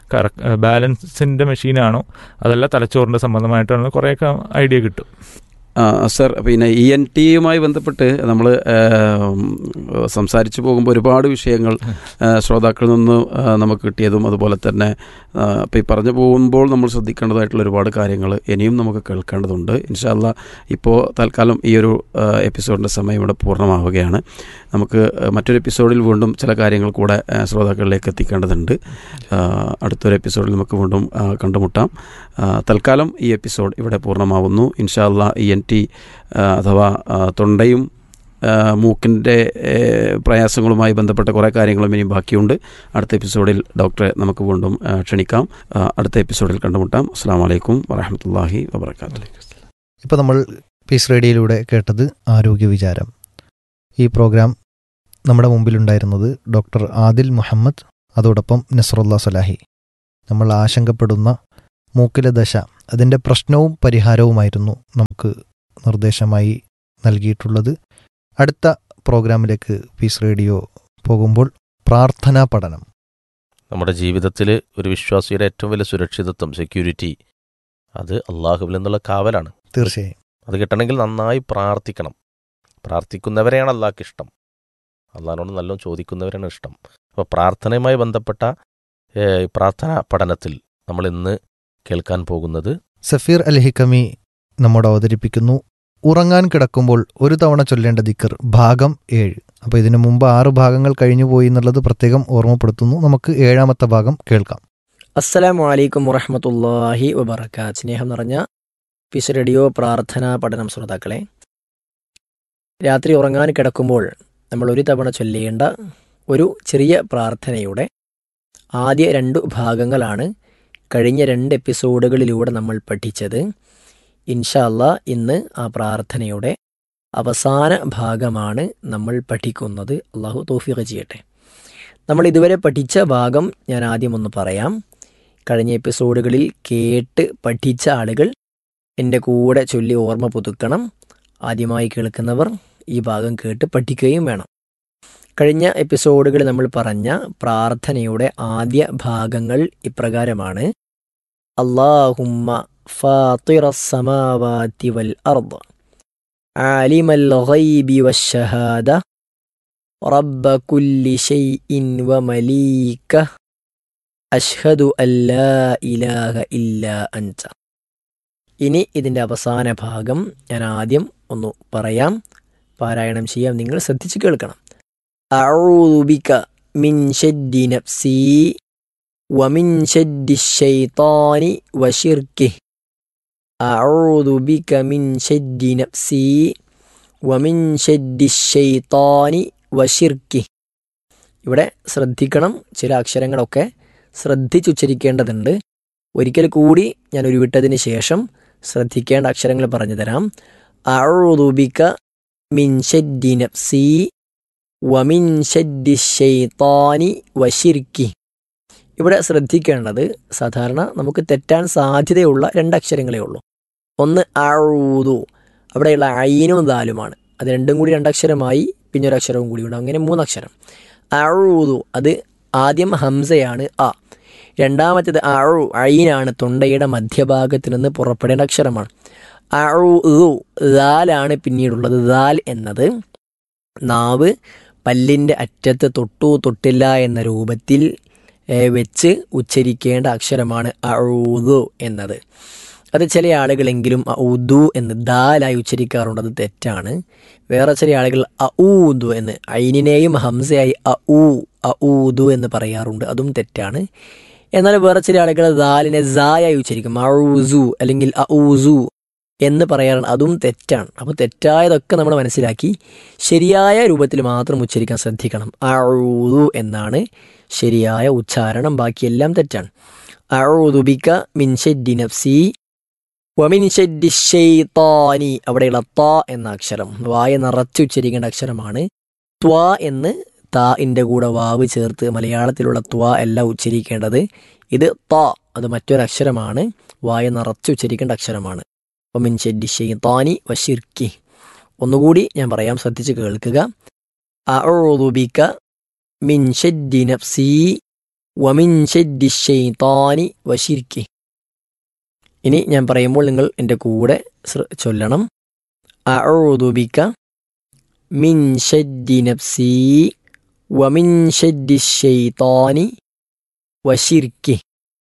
ബാലൻസിൻ്റെ മെഷീനാണോ അതല്ല തലച്ചോറിൻ്റെ സംബന്ധമായിട്ടാണോ, കുറേയൊക്കെ ഐഡിയ കിട്ടും. സർ, പിന്നെ ENT-യുമായി ബന്ധപ്പെട്ട് നമ്മൾ സംസാരിച്ചു പോകുമ്പോൾ ഒരുപാട് വിഷയങ്ങൾ ശ്രോതാക്കളിൽ നിന്ന് നമുക്ക് കിട്ടിയതും അതുപോലെ തന്നെ ഇപ്പോൾ ഈ പറഞ്ഞു പോകുമ്പോൾ നമ്മൾ ശ്രദ്ധിക്കേണ്ടതായിട്ടുള്ള ഒരുപാട് കാര്യങ്ങൾ ഇനിയും നമുക്ക് കേൾക്കേണ്ടതുണ്ട്. ഇൻഷാ അല്ലാ ഇപ്പോൾ തൽക്കാലം ഈ ഒരു എപ്പിസോഡിൻ്റെ സമയം ഇവിടെ പൂർണ്ണമാവുകയാണ്. നമുക്ക് മറ്റൊരു എപ്പിസോഡിൽ വീണ്ടും ചില കാര്യങ്ങൾ കൂടെ ശ്രോതാക്കളിലേക്ക് എത്തിക്കേണ്ടതുണ്ട്. അടുത്തൊരു എപ്പിസോഡിൽ നമുക്ക് വീണ്ടും കണ്ടുമുട്ടാം. തൽക്കാലം ഈ എപ്പിസോഡ് ഇവിടെ പൂർണ്ണമാവുന്നു. ഇൻഷാ അല്ലാ ENT അഥവാ തൊണ്ടയും മൂക്കിൻ്റെ പ്രയാസങ്ങളുമായി ബന്ധപ്പെട്ട കുറേ കാര്യങ്ങളും ഇനിയും ബാക്കിയുണ്ട്. അടുത്ത എപ്പിസോഡിൽ ഡോക്ടറെ നമുക്ക് വീണ്ടും ക്ഷണിക്കാം. അടുത്ത എപ്പിസോഡിൽ കണ്ടുമുട്ടാം. അസ്സലാമു അലൈക്കും വറഹ്മത്തുള്ളാഹി വബറകാതുഹു. ഇപ്പോൾ നമ്മൾ പീസ് റേഡിയോയിലൂടെ കേട്ടത് ആരോഗ്യ വിചാരം. ഈ പ്രോഗ്രാം നമ്മുടെ മുമ്പിലുണ്ടായിരുന്നത് ഡോക്ടർ ആദിൽ മുഹമ്മദ്, അതോടൊപ്പം നസ്റുല്ലാ സലാഹി. നമ്മൾ ആശങ്കപ്പെടുന്ന മൂക്കിലെ ദശ, അതിൻ്റെ പ്രശ്നവും പരിഹാരവുമായിരുന്നു നമുക്ക് നിർദ്ദേശമായി നൽകിയിട്ടുള്ളത്. അടുത്ത പ്രോഗ്രാമിലേക്ക് പീസ് റേഡിയോ പോകുമ്പോൾ പ്രാർത്ഥനാ പഠനം. നമ്മുടെ ജീവിതത്തിൽ ഒരു വിശ്വാസിയുടെ ഏറ്റവും വലിയ സുരക്ഷിതത്വം, സെക്യൂരിറ്റി, അത് അള്ളാഹുവിൽ നിന്നുള്ള കാവലാണ്. തീർച്ചയായും അത് കിട്ടണമെങ്കിൽ നന്നായി പ്രാർത്ഥിക്കണം. പ്രാർത്ഥിക്കുന്നവരെയാണ് അള്ളാഹ്ക്ക് ഇഷ്ടം. അള്ളാഹിനോട് നല്ലോണം ചോദിക്കുന്നവരാണ് ഇഷ്ടം. അപ്പോൾ പ്രാർത്ഥനയുമായി ബന്ധപ്പെട്ട പ്രാർത്ഥനാ പഠനത്തിൽ നമ്മൾ ഇന്ന് കേൾക്കാൻ പോകുന്നത് സഫീർ അൽ ഹിക്കമി നമ്മോട് അവതരിപ്പിക്കുന്നു ഉറങ്ങാൻ കിടക്കുമ്പോൾ ഒരു തവണ ചൊല്ലേണ്ട ദിക്ർ ഭാഗം 7. അപ്പോൾ ഇതിനു മുമ്പ് 6 ഭാഗങ്ങൾ കഴിഞ്ഞുപോയി എന്നുള്ളത് പ്രത്യേകം ഓർമ്മപ്പെടുത്തുന്നു. നമുക്ക് 7ാമത്തെ ഭാഗം കേൾക്കാം. അസ്സലാമു അലൈക്കും വറഹ്മത്തുള്ളാഹി വബറകാത്ത്. സ്നേഹം നിറഞ്ഞ പീസ് റേഡിയോ പ്രാർത്ഥനാ പഠനം ശ്രോതാക്കളെ, രാത്രി ഉറങ്ങാൻ കിടക്കുമ്പോൾ നമ്മൾ ഒരു തവണ ചൊല്ലേണ്ട ഒരു ചെറിയ പ്രാർത്ഥനയുടെ ആദ്യ 2 ഭാഗങ്ങളാണ് കഴിഞ്ഞ 2 എപ്പിസോഡുകളിലൂടെ നമ്മൾ പഠിച്ചത്. ഇൻഷാ അല്ലാ ഇന്ന് ആ പ്രാർത്ഥനയുടെ അവസാന ഭാഗമാണ് നമ്മൾ പഠിക്കുന്നത്. അള്ളാഹു തൗഫീഖ് ചെയ്യട്ടെ. നമ്മൾ ഇതുവരെ പഠിച്ച ഭാഗം ഞാൻ ആദ്യം ഒന്ന് പറയാം. കഴിഞ്ഞ എപ്പിസോഡുകളിൽ കേട്ട് പഠിച്ച ആളുകൾ എൻ്റെ കൂടെ ചൊല്ലി ഓർമ്മ പുതുക്കണം. ആദ്യമായി കേൾക്കുന്നവർ ഈ ഭാഗം കേട്ട് പഠിക്കുകയും വേണം. കഴിഞ്ഞ എപ്പിസോഡുകളിൽ നമ്മൾ പറഞ്ഞ പ്രാർത്ഥനയുടെ ആദ്യ ഭാഗങ്ങൾ ഇപ്രകാരമാണ്: അല്ലാഹുമ്മ ഫാത്തിറസ് സമാവാതി വൽ അർദ് ആലിമൽ ഗൈബി വശ്ശഹാദ റബ്ബ കുല്ലി ശൈഇൻ വമലീക അഷ്ഹദു അല്ലാ ഇലാഹ ഇല്ലാ അൻത. ഇനി ഇതിൻ്റെ അവസാന ഭാഗം ഞാൻ ആദ്യം ഒന്ന് പറയാം, പാരായണം ചെയ്യാം. നിങ്ങൾ ശ്രദ്ധിച്ച് കേൾക്കണം. അഊദു ബിക മിൻ ശദ്ദി നഫ്സി വമിൻ ശദ്ദി ശൈത്താനി വശിർകിഹി. അഊദു ബിക മിൻ ശദ്ദി നഫ്സി വമിൻ ശദ്ദി ശൈത്താനി വശിർകിഹി. ഇവിടെ ശ്രദ്ധിക്കണം, ചില അക്ഷരങ്ങളൊക്കെ ശ്രദ്ധിച്ചുച്ചരിക്കേണ്ടതുണ്ട്. ഒരിക്കൽ കൂടി ഞാൻ ഉരുവിട്ടതിന് ശേഷം ശ്രദ്ധിക്കേണ്ട അക്ഷരങ്ങൾ പറഞ്ഞു തരാം. അഊദു ബിക മിൻ ശദ്ദി നഫ്സി വമിൻ ശദ്ദി ശൈത്താനി വശിർകിഹി. ഇവിടെ ശ്രദ്ധിക്കേണ്ടത്, സാധാരണ നമുക്ക് തെറ്റാൻ സാധ്യതയുള്ള രണ്ടക്ഷരങ്ങളേ ഉള്ളൂ. ഒന്ന് അഊദു, അവിടെയുള്ള ഐനും ദാലുമാണ്. അത് രണ്ടും കൂടി രണ്ടക്ഷരമായി, പിന്നെ ഒരു അക്ഷരവും കൂടി ഉണ്ട്, അങ്ങനെ മൂന്നക്ഷരം. അഊദു അത് ആദ്യം ഹംസയാണ് അ, രണ്ടാമത്തേത് ഐനാണ്, തൊണ്ടയുടെ മധ്യഭാഗത്ത് നിന്ന് പുറപ്പെടേണ്ട അക്ഷരമാണ്. അഊദു ദാലാണ് പിന്നീടുള്ളത്. ദാൽ എന്നത് നാവ് പല്ലിൻ്റെ അറ്റത്ത് തൊട്ടു തൊട്ടില്ല എന്ന രൂപത്തിൽ വെച്ച് ഉച്ചരിക്കേണ്ട അക്ഷരമാണ് അഊദു എന്നത്. അത് ചില ആളുകളെങ്കിലും ഔദു എന്ന് ദാലായി ഉച്ചരിക്കാറുണ്ട്, അത് തെറ്റാണ്. വേറെ ചില ആളുകൾ അഊദു എന്ന് ഐനിനെയും ഹംസയായി അഊദു എന്ന് പറയാറുണ്ട്, അതും തെറ്റാണ്. എന്നാൽ വേറെ ചില ആളുകൾ ദാലിനെ സായായി ഉച്ചരിക്കും, ഔസു അല്ലെങ്കിൽ ഔസു എന്ന് പറയാറുണ്ട്, അതും തെറ്റാണ്. അപ്പോൾ തെറ്റായതൊക്കെ നമ്മൾ മനസ്സിലാക്കി ശരിയായ രൂപത്തിൽ മാത്രം ഉച്ചരിക്കാൻ ശ്രദ്ധിക്കണം. അഊദു എന്നാണ് ശരിയായ ഉച്ചാരണം, ബാക്കിയെല്ലാം തെറ്റാണ്. അഊദു ബിക മിൻ ശദ്ദി നഫ്സി വമിൻ ശദ്ദി ശൈത്താനി, അവിടെയുള്ള ത എന്ന അക്ഷരം വായ നിറച്ച് ഉച്ചരിക്കേണ്ട അക്ഷരമാണ്. ത്വ എന്ന് താഇൻ്റെ കൂടെ വാവ് ചേർത്ത് മലയാളത്തിലുള്ള ത്വ അല്ല ഉച്ചരിക്കേണ്ടത്. ഇത് ത, അത് മറ്റൊരക്ഷരമാണ്, വായ നിറച്ച് ഉച്ചരിക്കേണ്ട അക്ഷരമാണ്. വമിൻ ശദ്ദി ശൈത്താനി വശിർകിഹി. ഒന്നുകൂടി ഞാൻ പറയാം, ശ്രദ്ധിച്ച് കേൾക്കുക. അഊദു ബിക മിൻ ശദ്ദി നഫ്സി വമിൻ ശദ്ദി ശൈത്താനി വശിർകിഹി. ഇനി ഞാൻ പറയുമ്പോൾ നിങ്ങൾ എൻ്റെ കൂടെ ചൊല്ലണം. അഊദു ബിക മിൻ ശദ്ദി നഫ്സി വമിൻ ശദ്ദി ശൈത്താനി വശിർകിഹി.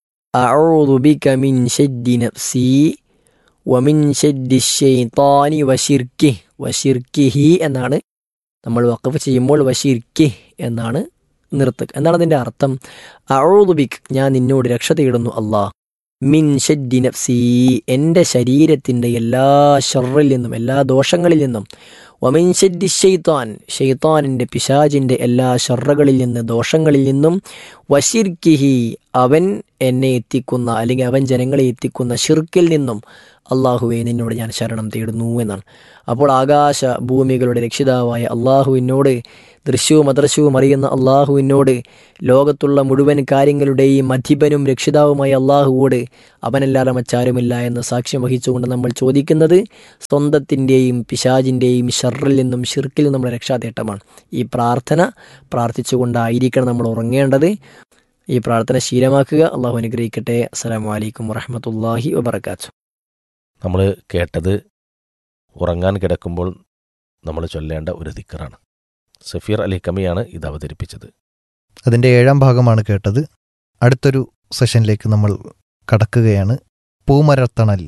അഊദു ബിക മിൻ ശദ്ദി നഫ്സി വമിൻ ശദ്ദി ശൈത്താനി വശിർകിഹി. വശിർകിഹി എന്നാണ് നമ്മൾ വഖഫ് ചെയ്യുമ്പോൾ, വശിർകിഹി എന്നാണ് നിർത്തുക. എന്താണ് അതിൻ്റെ അർത്ഥം? അഊദു ബിക്, ഞാൻ നിന്നോട് രക്ഷ തേടുന്നു അല്ലാഹ്, മിൻ ശദ്ദി നഫ്സി, എൻ്റെ ശരീരത്തിൻ്റെ എല്ലാ ശർറിൽ നിന്നും, എല്ലാ ദോഷങ്ങളിൽ നിന്നും, വമിൻ ശദ്ദി ശൈത്താൻ, ശൈത്താനിൻ്റെ പിശാചിൻ്റെ എല്ലാ ശർറകളിൽ നിന്ന്, ദോഷങ്ങളിൽ നിന്നും, വശിർകിഹി, അവൻ എന്നെ എത്തിക്കുന്ന അല്ലെങ്കിൽ അവൻ ജനങ്ങളെ എത്തിക്കുന്ന ശിർക്കിൽ നിന്നും അള്ളാഹുവെ നിന്നോട് ഞാൻ ശരണം തേടുന്നു എന്നാണ്. അപ്പോൾ ആകാശ ഭൂമികളുടെ രക്ഷിതാവായ അള്ളാഹുവിനോട്, ദൃശ്യവും അദൃശ്യവും അറിയുന്ന അള്ളാഹുവിനോട്, ലോകത്തുള്ള മുഴുവൻ കാര്യങ്ങളുടെയും അധിപനും രക്ഷിതാവുമായ അള്ളാഹുവോട് അവനല്ലാതെ മറ്റാരുമില്ല എന്ന് സാക്ഷ്യം വഹിച്ചുകൊണ്ട് നമ്മൾ ചോദിക്കുന്നത് സ്വന്തത്തിൻ്റെയും പിശാചിൻ്റെയും ഷർറിൽ നിന്നും ഷിർക്കിൽ നിന്നും നമ്മുടെ രക്ഷാതേട്ടമാണ്. ഈ പ്രാർത്ഥന പ്രാർത്ഥിച്ചുകൊണ്ടായിരിക്കണം നമ്മൾ ഉറങ്ങേണ്ടത്. ഈ പ്രാർത്ഥന ശീലമാക്കുക. അള്ളാഹു അനുഗ്രഹിക്കട്ടെ. അസ്സലാമു അലൈക്കും വറഹ്മത്തുള്ളാഹി വബറകാതുഹു. നമ്മൾ കേട്ടത് ഉറങ്ങാൻ കിടക്കുമ്പോൾ നമ്മൾ ചൊല്ലേണ്ട ഒരു ദിക്റാണ്. സഫീർ അലി കമിയാണ് ഇത് അവതരിപ്പിച്ചത്. അതിൻ്റെ 7ാം ഭാഗമാണ് കേട്ടത്. അടുത്തൊരു സെഷനിലേക്ക് നമ്മൾ കടക്കുകയാണ്. പൂമരത്തണൽ.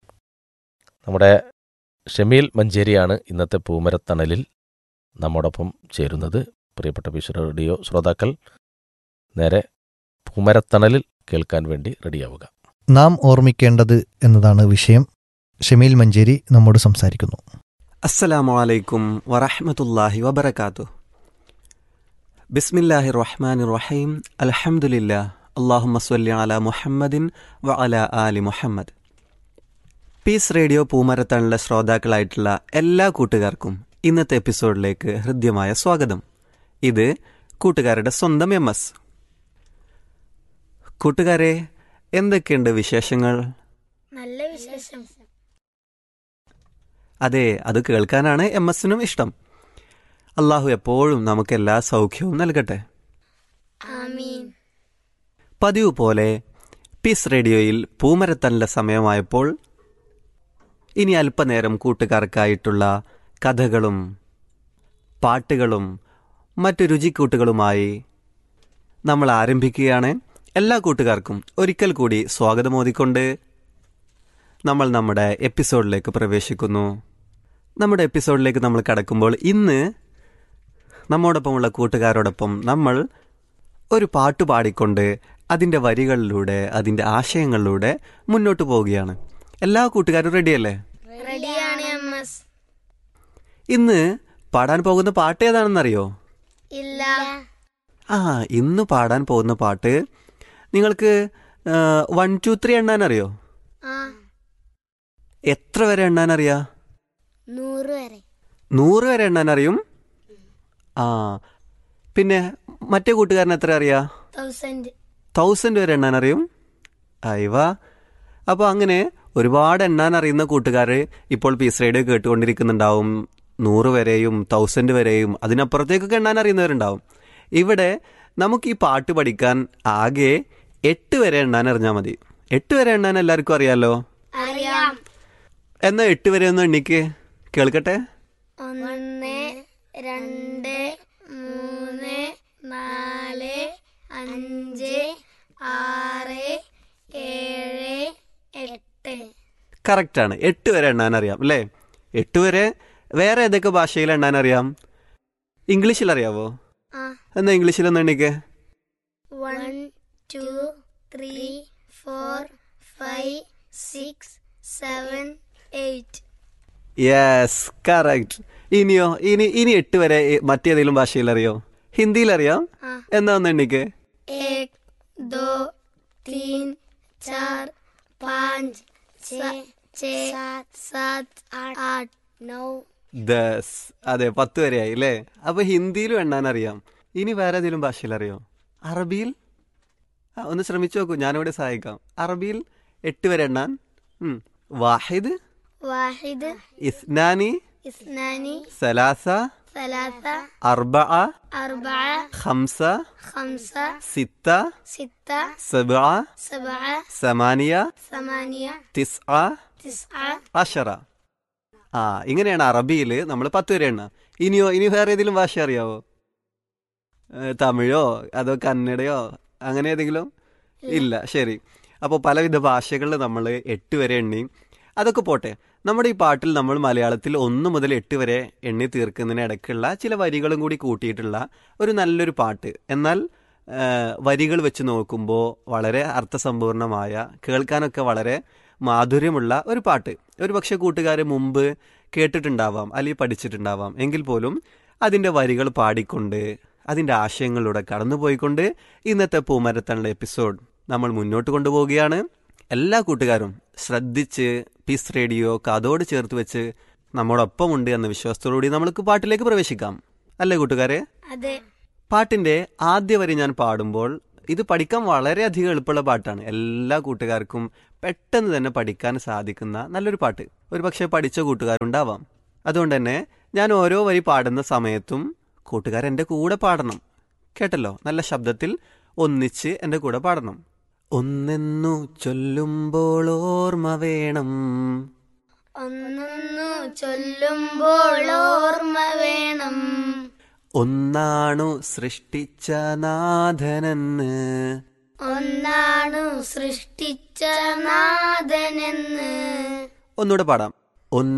നമ്മുടെ ഷമീൽ മഞ്ചേരിയാണ് ഇന്നത്തെ പൂമരത്തണലിൽ നമ്മോടൊപ്പം ചേരുന്നത്. പ്രിയപ്പെട്ട പീസ് റേഡിയോ ശ്രോതാക്കൾ, നേരെ പൂമരത്തണലിൽ കേൾക്കാൻ വേണ്ടി റെഡിയാവുക. നാം ഓർമ്മിക്കേണ്ടത് എന്നതാണ് വിഷയം. ഷമീൽ മഞ്ചേരി നമ്മോട് സംസാരിക്കുന്നു. അസ്സലാമു അലൈക്കും വറഹ്മത്തുള്ളാഹി വബറകാതുഹു. ബിസ്മില്ലാഹിർ റഹ്മാനിർ റഹീം. അൽഹംദുലില്ലാഹ്. അല്ലാഹുമ്മ സ്വല്ലി അലാ മുഹമ്മദിൻ വ അലാ ആലി മുഹമ്മദ്. പീസ് റേഡിയോ പൂമരത്തണലിലെ ശ്രോതാക്കളായിട്ടുള്ള എല്ലാ കൂട്ടുകാർക്കും ഇന്നത്തെ എപ്പിസോഡിലേക്ക് ഹൃദ്യമായ സ്വാഗതം. ഇത് കൂട്ടുകാരുടെ സ്വന്തം MS. കൂട്ടുകാരെ, എന്തൊക്കെയുണ്ട് വിശേഷങ്ങൾ? നല്ല വിശേഷം. അതെ, അത് കേൾക്കാനാണ് MS-നും ഇഷ്ടം. അള്ളാഹു എപ്പോഴും നമുക്ക് എല്ലാ സൗഖ്യവും നൽകട്ടെ. ആമീൻ. പതിവ് പോലെ പീസ് റേഡിയോയിൽ പൂമരത്തണലിന്റെ സമയമായപ്പോൾ ഇനി അല്പനേരം കൂട്ടുകാർക്കായിട്ടുള്ള കഥകളും പാട്ടുകളും മറ്റു രുചിക്കൂട്ടുകളുമായി നമ്മൾ ആരംഭിക്കുകയാണ്. എല്ലാ കൂട്ടുകാർക്കും ഒരിക്കൽ കൂടി സ്വാഗതമോദിക്കൊണ്ട് നമ്മൾ നമ്മുടെ എപ്പിസോഡിലേക്ക് പ്രവേശിക്കുന്നു. നമ്മുടെ എപ്പിസോഡിലേക്ക് നമ്മൾ കടക്കുമ്പോൾ ഇന്ന് നമ്മോടൊപ്പമുള്ള കൂട്ടുകാരോടൊപ്പം നമ്മൾ ഒരു പാട്ട് പാടിക്കൊണ്ട് അതിൻ്റെ വരികളിലൂടെ അതിൻ്റെ ആശയങ്ങളിലൂടെ മുന്നോട്ട് പോവുകയാണ്. എല്ലാ കൂട്ടുകാരും റെഡിയല്ലേ? റെഡിയാണ് എംഎസ്. ഇന്ന് പാടാൻ പോകുന്ന പാട്ട് ഏതാണെന്നറിയോ? ഇല്ല. ഇന്ന് പാടാൻ പോകുന്ന പാട്ട് നിങ്ങൾക്ക് 1 2 3 എണ്ണാൻ അറിയോ? എത്ര വരെ എണ്ണാൻ അറിയാ? 100 വരെ. 100 വരെ എണ്ണാൻ അറിയും. പിന്നെ മറ്റേ കൂട്ടുകാരൻ എത്ര അറിയാ? 1000 വരെ എണ്ണാൻ അറിയും. അയവാ. അപ്പോൾ അങ്ങനെ ഒരുപാട് എണ്ണാൻ അറിയുന്ന കൂട്ടുകാർ ഇപ്പോൾ പീസ് റേഡിയോ കേട്ടുകൊണ്ടിരിക്കുന്നുണ്ടാവും. 100 വരെയും 1000 വരെയും അതിനപ്പുറത്തേക്കൊക്കെ എണ്ണാൻ അറിയുന്നവരുണ്ടാവും. ഇവിടെ നമുക്ക് ഈ പാട്ട് പഠിക്കാൻ ആകെ 8 വരെ എണ്ണാൻ അറിഞ്ഞാൽ മതി. 8 വരെ എണ്ണാൻ എല്ലാവർക്കും അറിയാലോ? അറിയാം. എന്നാ 8 വരെ ഒന്ന് എണ്ണിക്ക് കേൾക്കട്ടെ. 1 2 3 4 5 6 7 8. കറക്റ്റാണ്. 8 വരെ എണ്ണാൻ അറിയാം അല്ലേ? 8 വരെ. വേറെ ഏതൊക്കെ ഭാഷയിൽ എണ്ണാൻ അറിയാം? ഇംഗ്ലീഷിൽ അറിയാവോ? എന്നാ ഇംഗ്ലീഷിലൊന്ന് എണ്ണിക്ക്. 1 2 3 4 5 6 7 8. Yes, correct. ഇനിയോ? ഇനി 8 വരെ മറ്റേതെങ്കിലും ഭാഷയിൽ അറിയോ? ഹിന്ദിയിൽ അറിയാം? എന്നാ ഒന്ന് എണ്ണിക്ക്. 1 2 3 4 5 6 7 8 9. അതെ, 10 വരെ ആയി അല്ലേ? അപ്പൊ ഹിന്ദിയിലും എണ്ണാൻ അറിയാം. ഇനി വേറെ ഏതെങ്കിലും ഭാഷയിൽ അറിയോ? അറബിയിൽ ഒന്ന് ശ്രമിച്ചു നോക്കൂ, ഞാനിവിടെ സഹായിക്കാം. അറബിയിൽ 8 വരെ എണ്ണാൻ. വാഹിദ് ഇസ്നാനി സലാസ അർബഅ ഖംസ സിത്ത സബ്അ സമാനിയ തിസ്അ അശറ. ഇങ്ങനെയാണ് അറബിയിൽ നമ്മൾ 10 വരെ എണ്ണ. ഇനി വേറെ ഏതെങ്കിലും ഭാഷ അറിയാവോ? തമിഴോ അതോ കന്നഡയോ അങ്ങനെ ഏതെങ്കിലും? ഇല്ല. ശരി. അപ്പോൾ പലവിധ ഭാഷകളിൽ നമ്മൾ 8 വരെ എണ്ണി. അതൊക്കെ പോട്ടെ, നമ്മുടെ ഈ പാട്ടിൽ നമ്മൾ മലയാളത്തിൽ 1 മുതൽ 8 വരെ എണ്ണി തീർക്കുന്നതിന് ഇടയ്ക്കുള്ള ചില വരികളും കൂടി കൂട്ടിയിട്ടുള്ള ഒരു നല്ലൊരു പാട്ട്. എന്നാൽ വരികൾ വെച്ച് നോക്കുമ്പോൾ വളരെ അർത്ഥസമ്പൂർണമായ, കേൾക്കാനൊക്കെ വളരെ മാധുര്യമുള്ള ഒരു പാട്ട്. ഒരു പക്ഷേ കൂട്ടുകാർ മുമ്പ് കേട്ടിട്ടുണ്ടാവാം അല്ലെങ്കിൽ പഠിച്ചിട്ടുണ്ടാവാം. എങ്കിൽ പോലും അതിൻ്റെ വരികൾ പാടിക്കൊണ്ട് അതിൻ്റെ ആശയങ്ങളിലൂടെ കടന്നുപോയിക്കൊണ്ട് ഇന്നത്തെ പൂമരത്തണൽ എപ്പിസോഡ് നമ്മൾ മുന്നോട്ട് കൊണ്ടുപോവുകയാണ്. എല്ലാ കൂട്ടുകാരും ശ്രദ്ധിച്ച് പീസ് റേഡിയോ കാതോട് ചേർത്ത് വെച്ച് നമ്മോടൊപ്പമുണ്ട് എന്ന വിശ്വാസത്തോടുകൂടി നമ്മൾക്ക് പാട്ടിലേക്ക് പ്രവേശിക്കാം. അല്ലേ കൂട്ടുകാരെ? അതെ. പാട്ടിൻ്റെ ആദ്യ വരി ഞാൻ പാടുമ്പോൾ ഇത് പഠിക്കാൻ വളരെയധികം എളുപ്പമുള്ള പാട്ടാണ്. എല്ലാ കൂട്ടുകാർക്കും പെട്ടെന്ന് തന്നെ പഠിക്കാൻ സാധിക്കുന്ന നല്ലൊരു പാട്ട്. ഒരു പക്ഷേ പഠിച്ച കൂട്ടുകാരുണ്ടാവാം. അതുകൊണ്ട് തന്നെ ഞാൻ ഓരോ വരി പാടുന്ന സമയത്തും കൂട്ടുകാർ എൻ്റെ കൂടെ പാടണം. കേട്ടല്ലോ? നല്ല ശബ്ദത്തിൽ ഒന്നിച്ച് എൻ്റെ കൂടെ പാടണം. ഒന്നെന്നു ചൊല്ലുമ്പോൾ ഓർമ്മ വേണം, ഒന്നൊന്നു ചൊല്ലുമ്പോൾ ഓർമ്മ വേണം, ഒന്നാണു സൃഷ്ടിച്ച നാഥനെന്ന്, ഒന്നാണു സൃഷ്ടിച്ച നാഥനെന്ന്. ഒന്നുകൂടെ പാടാം.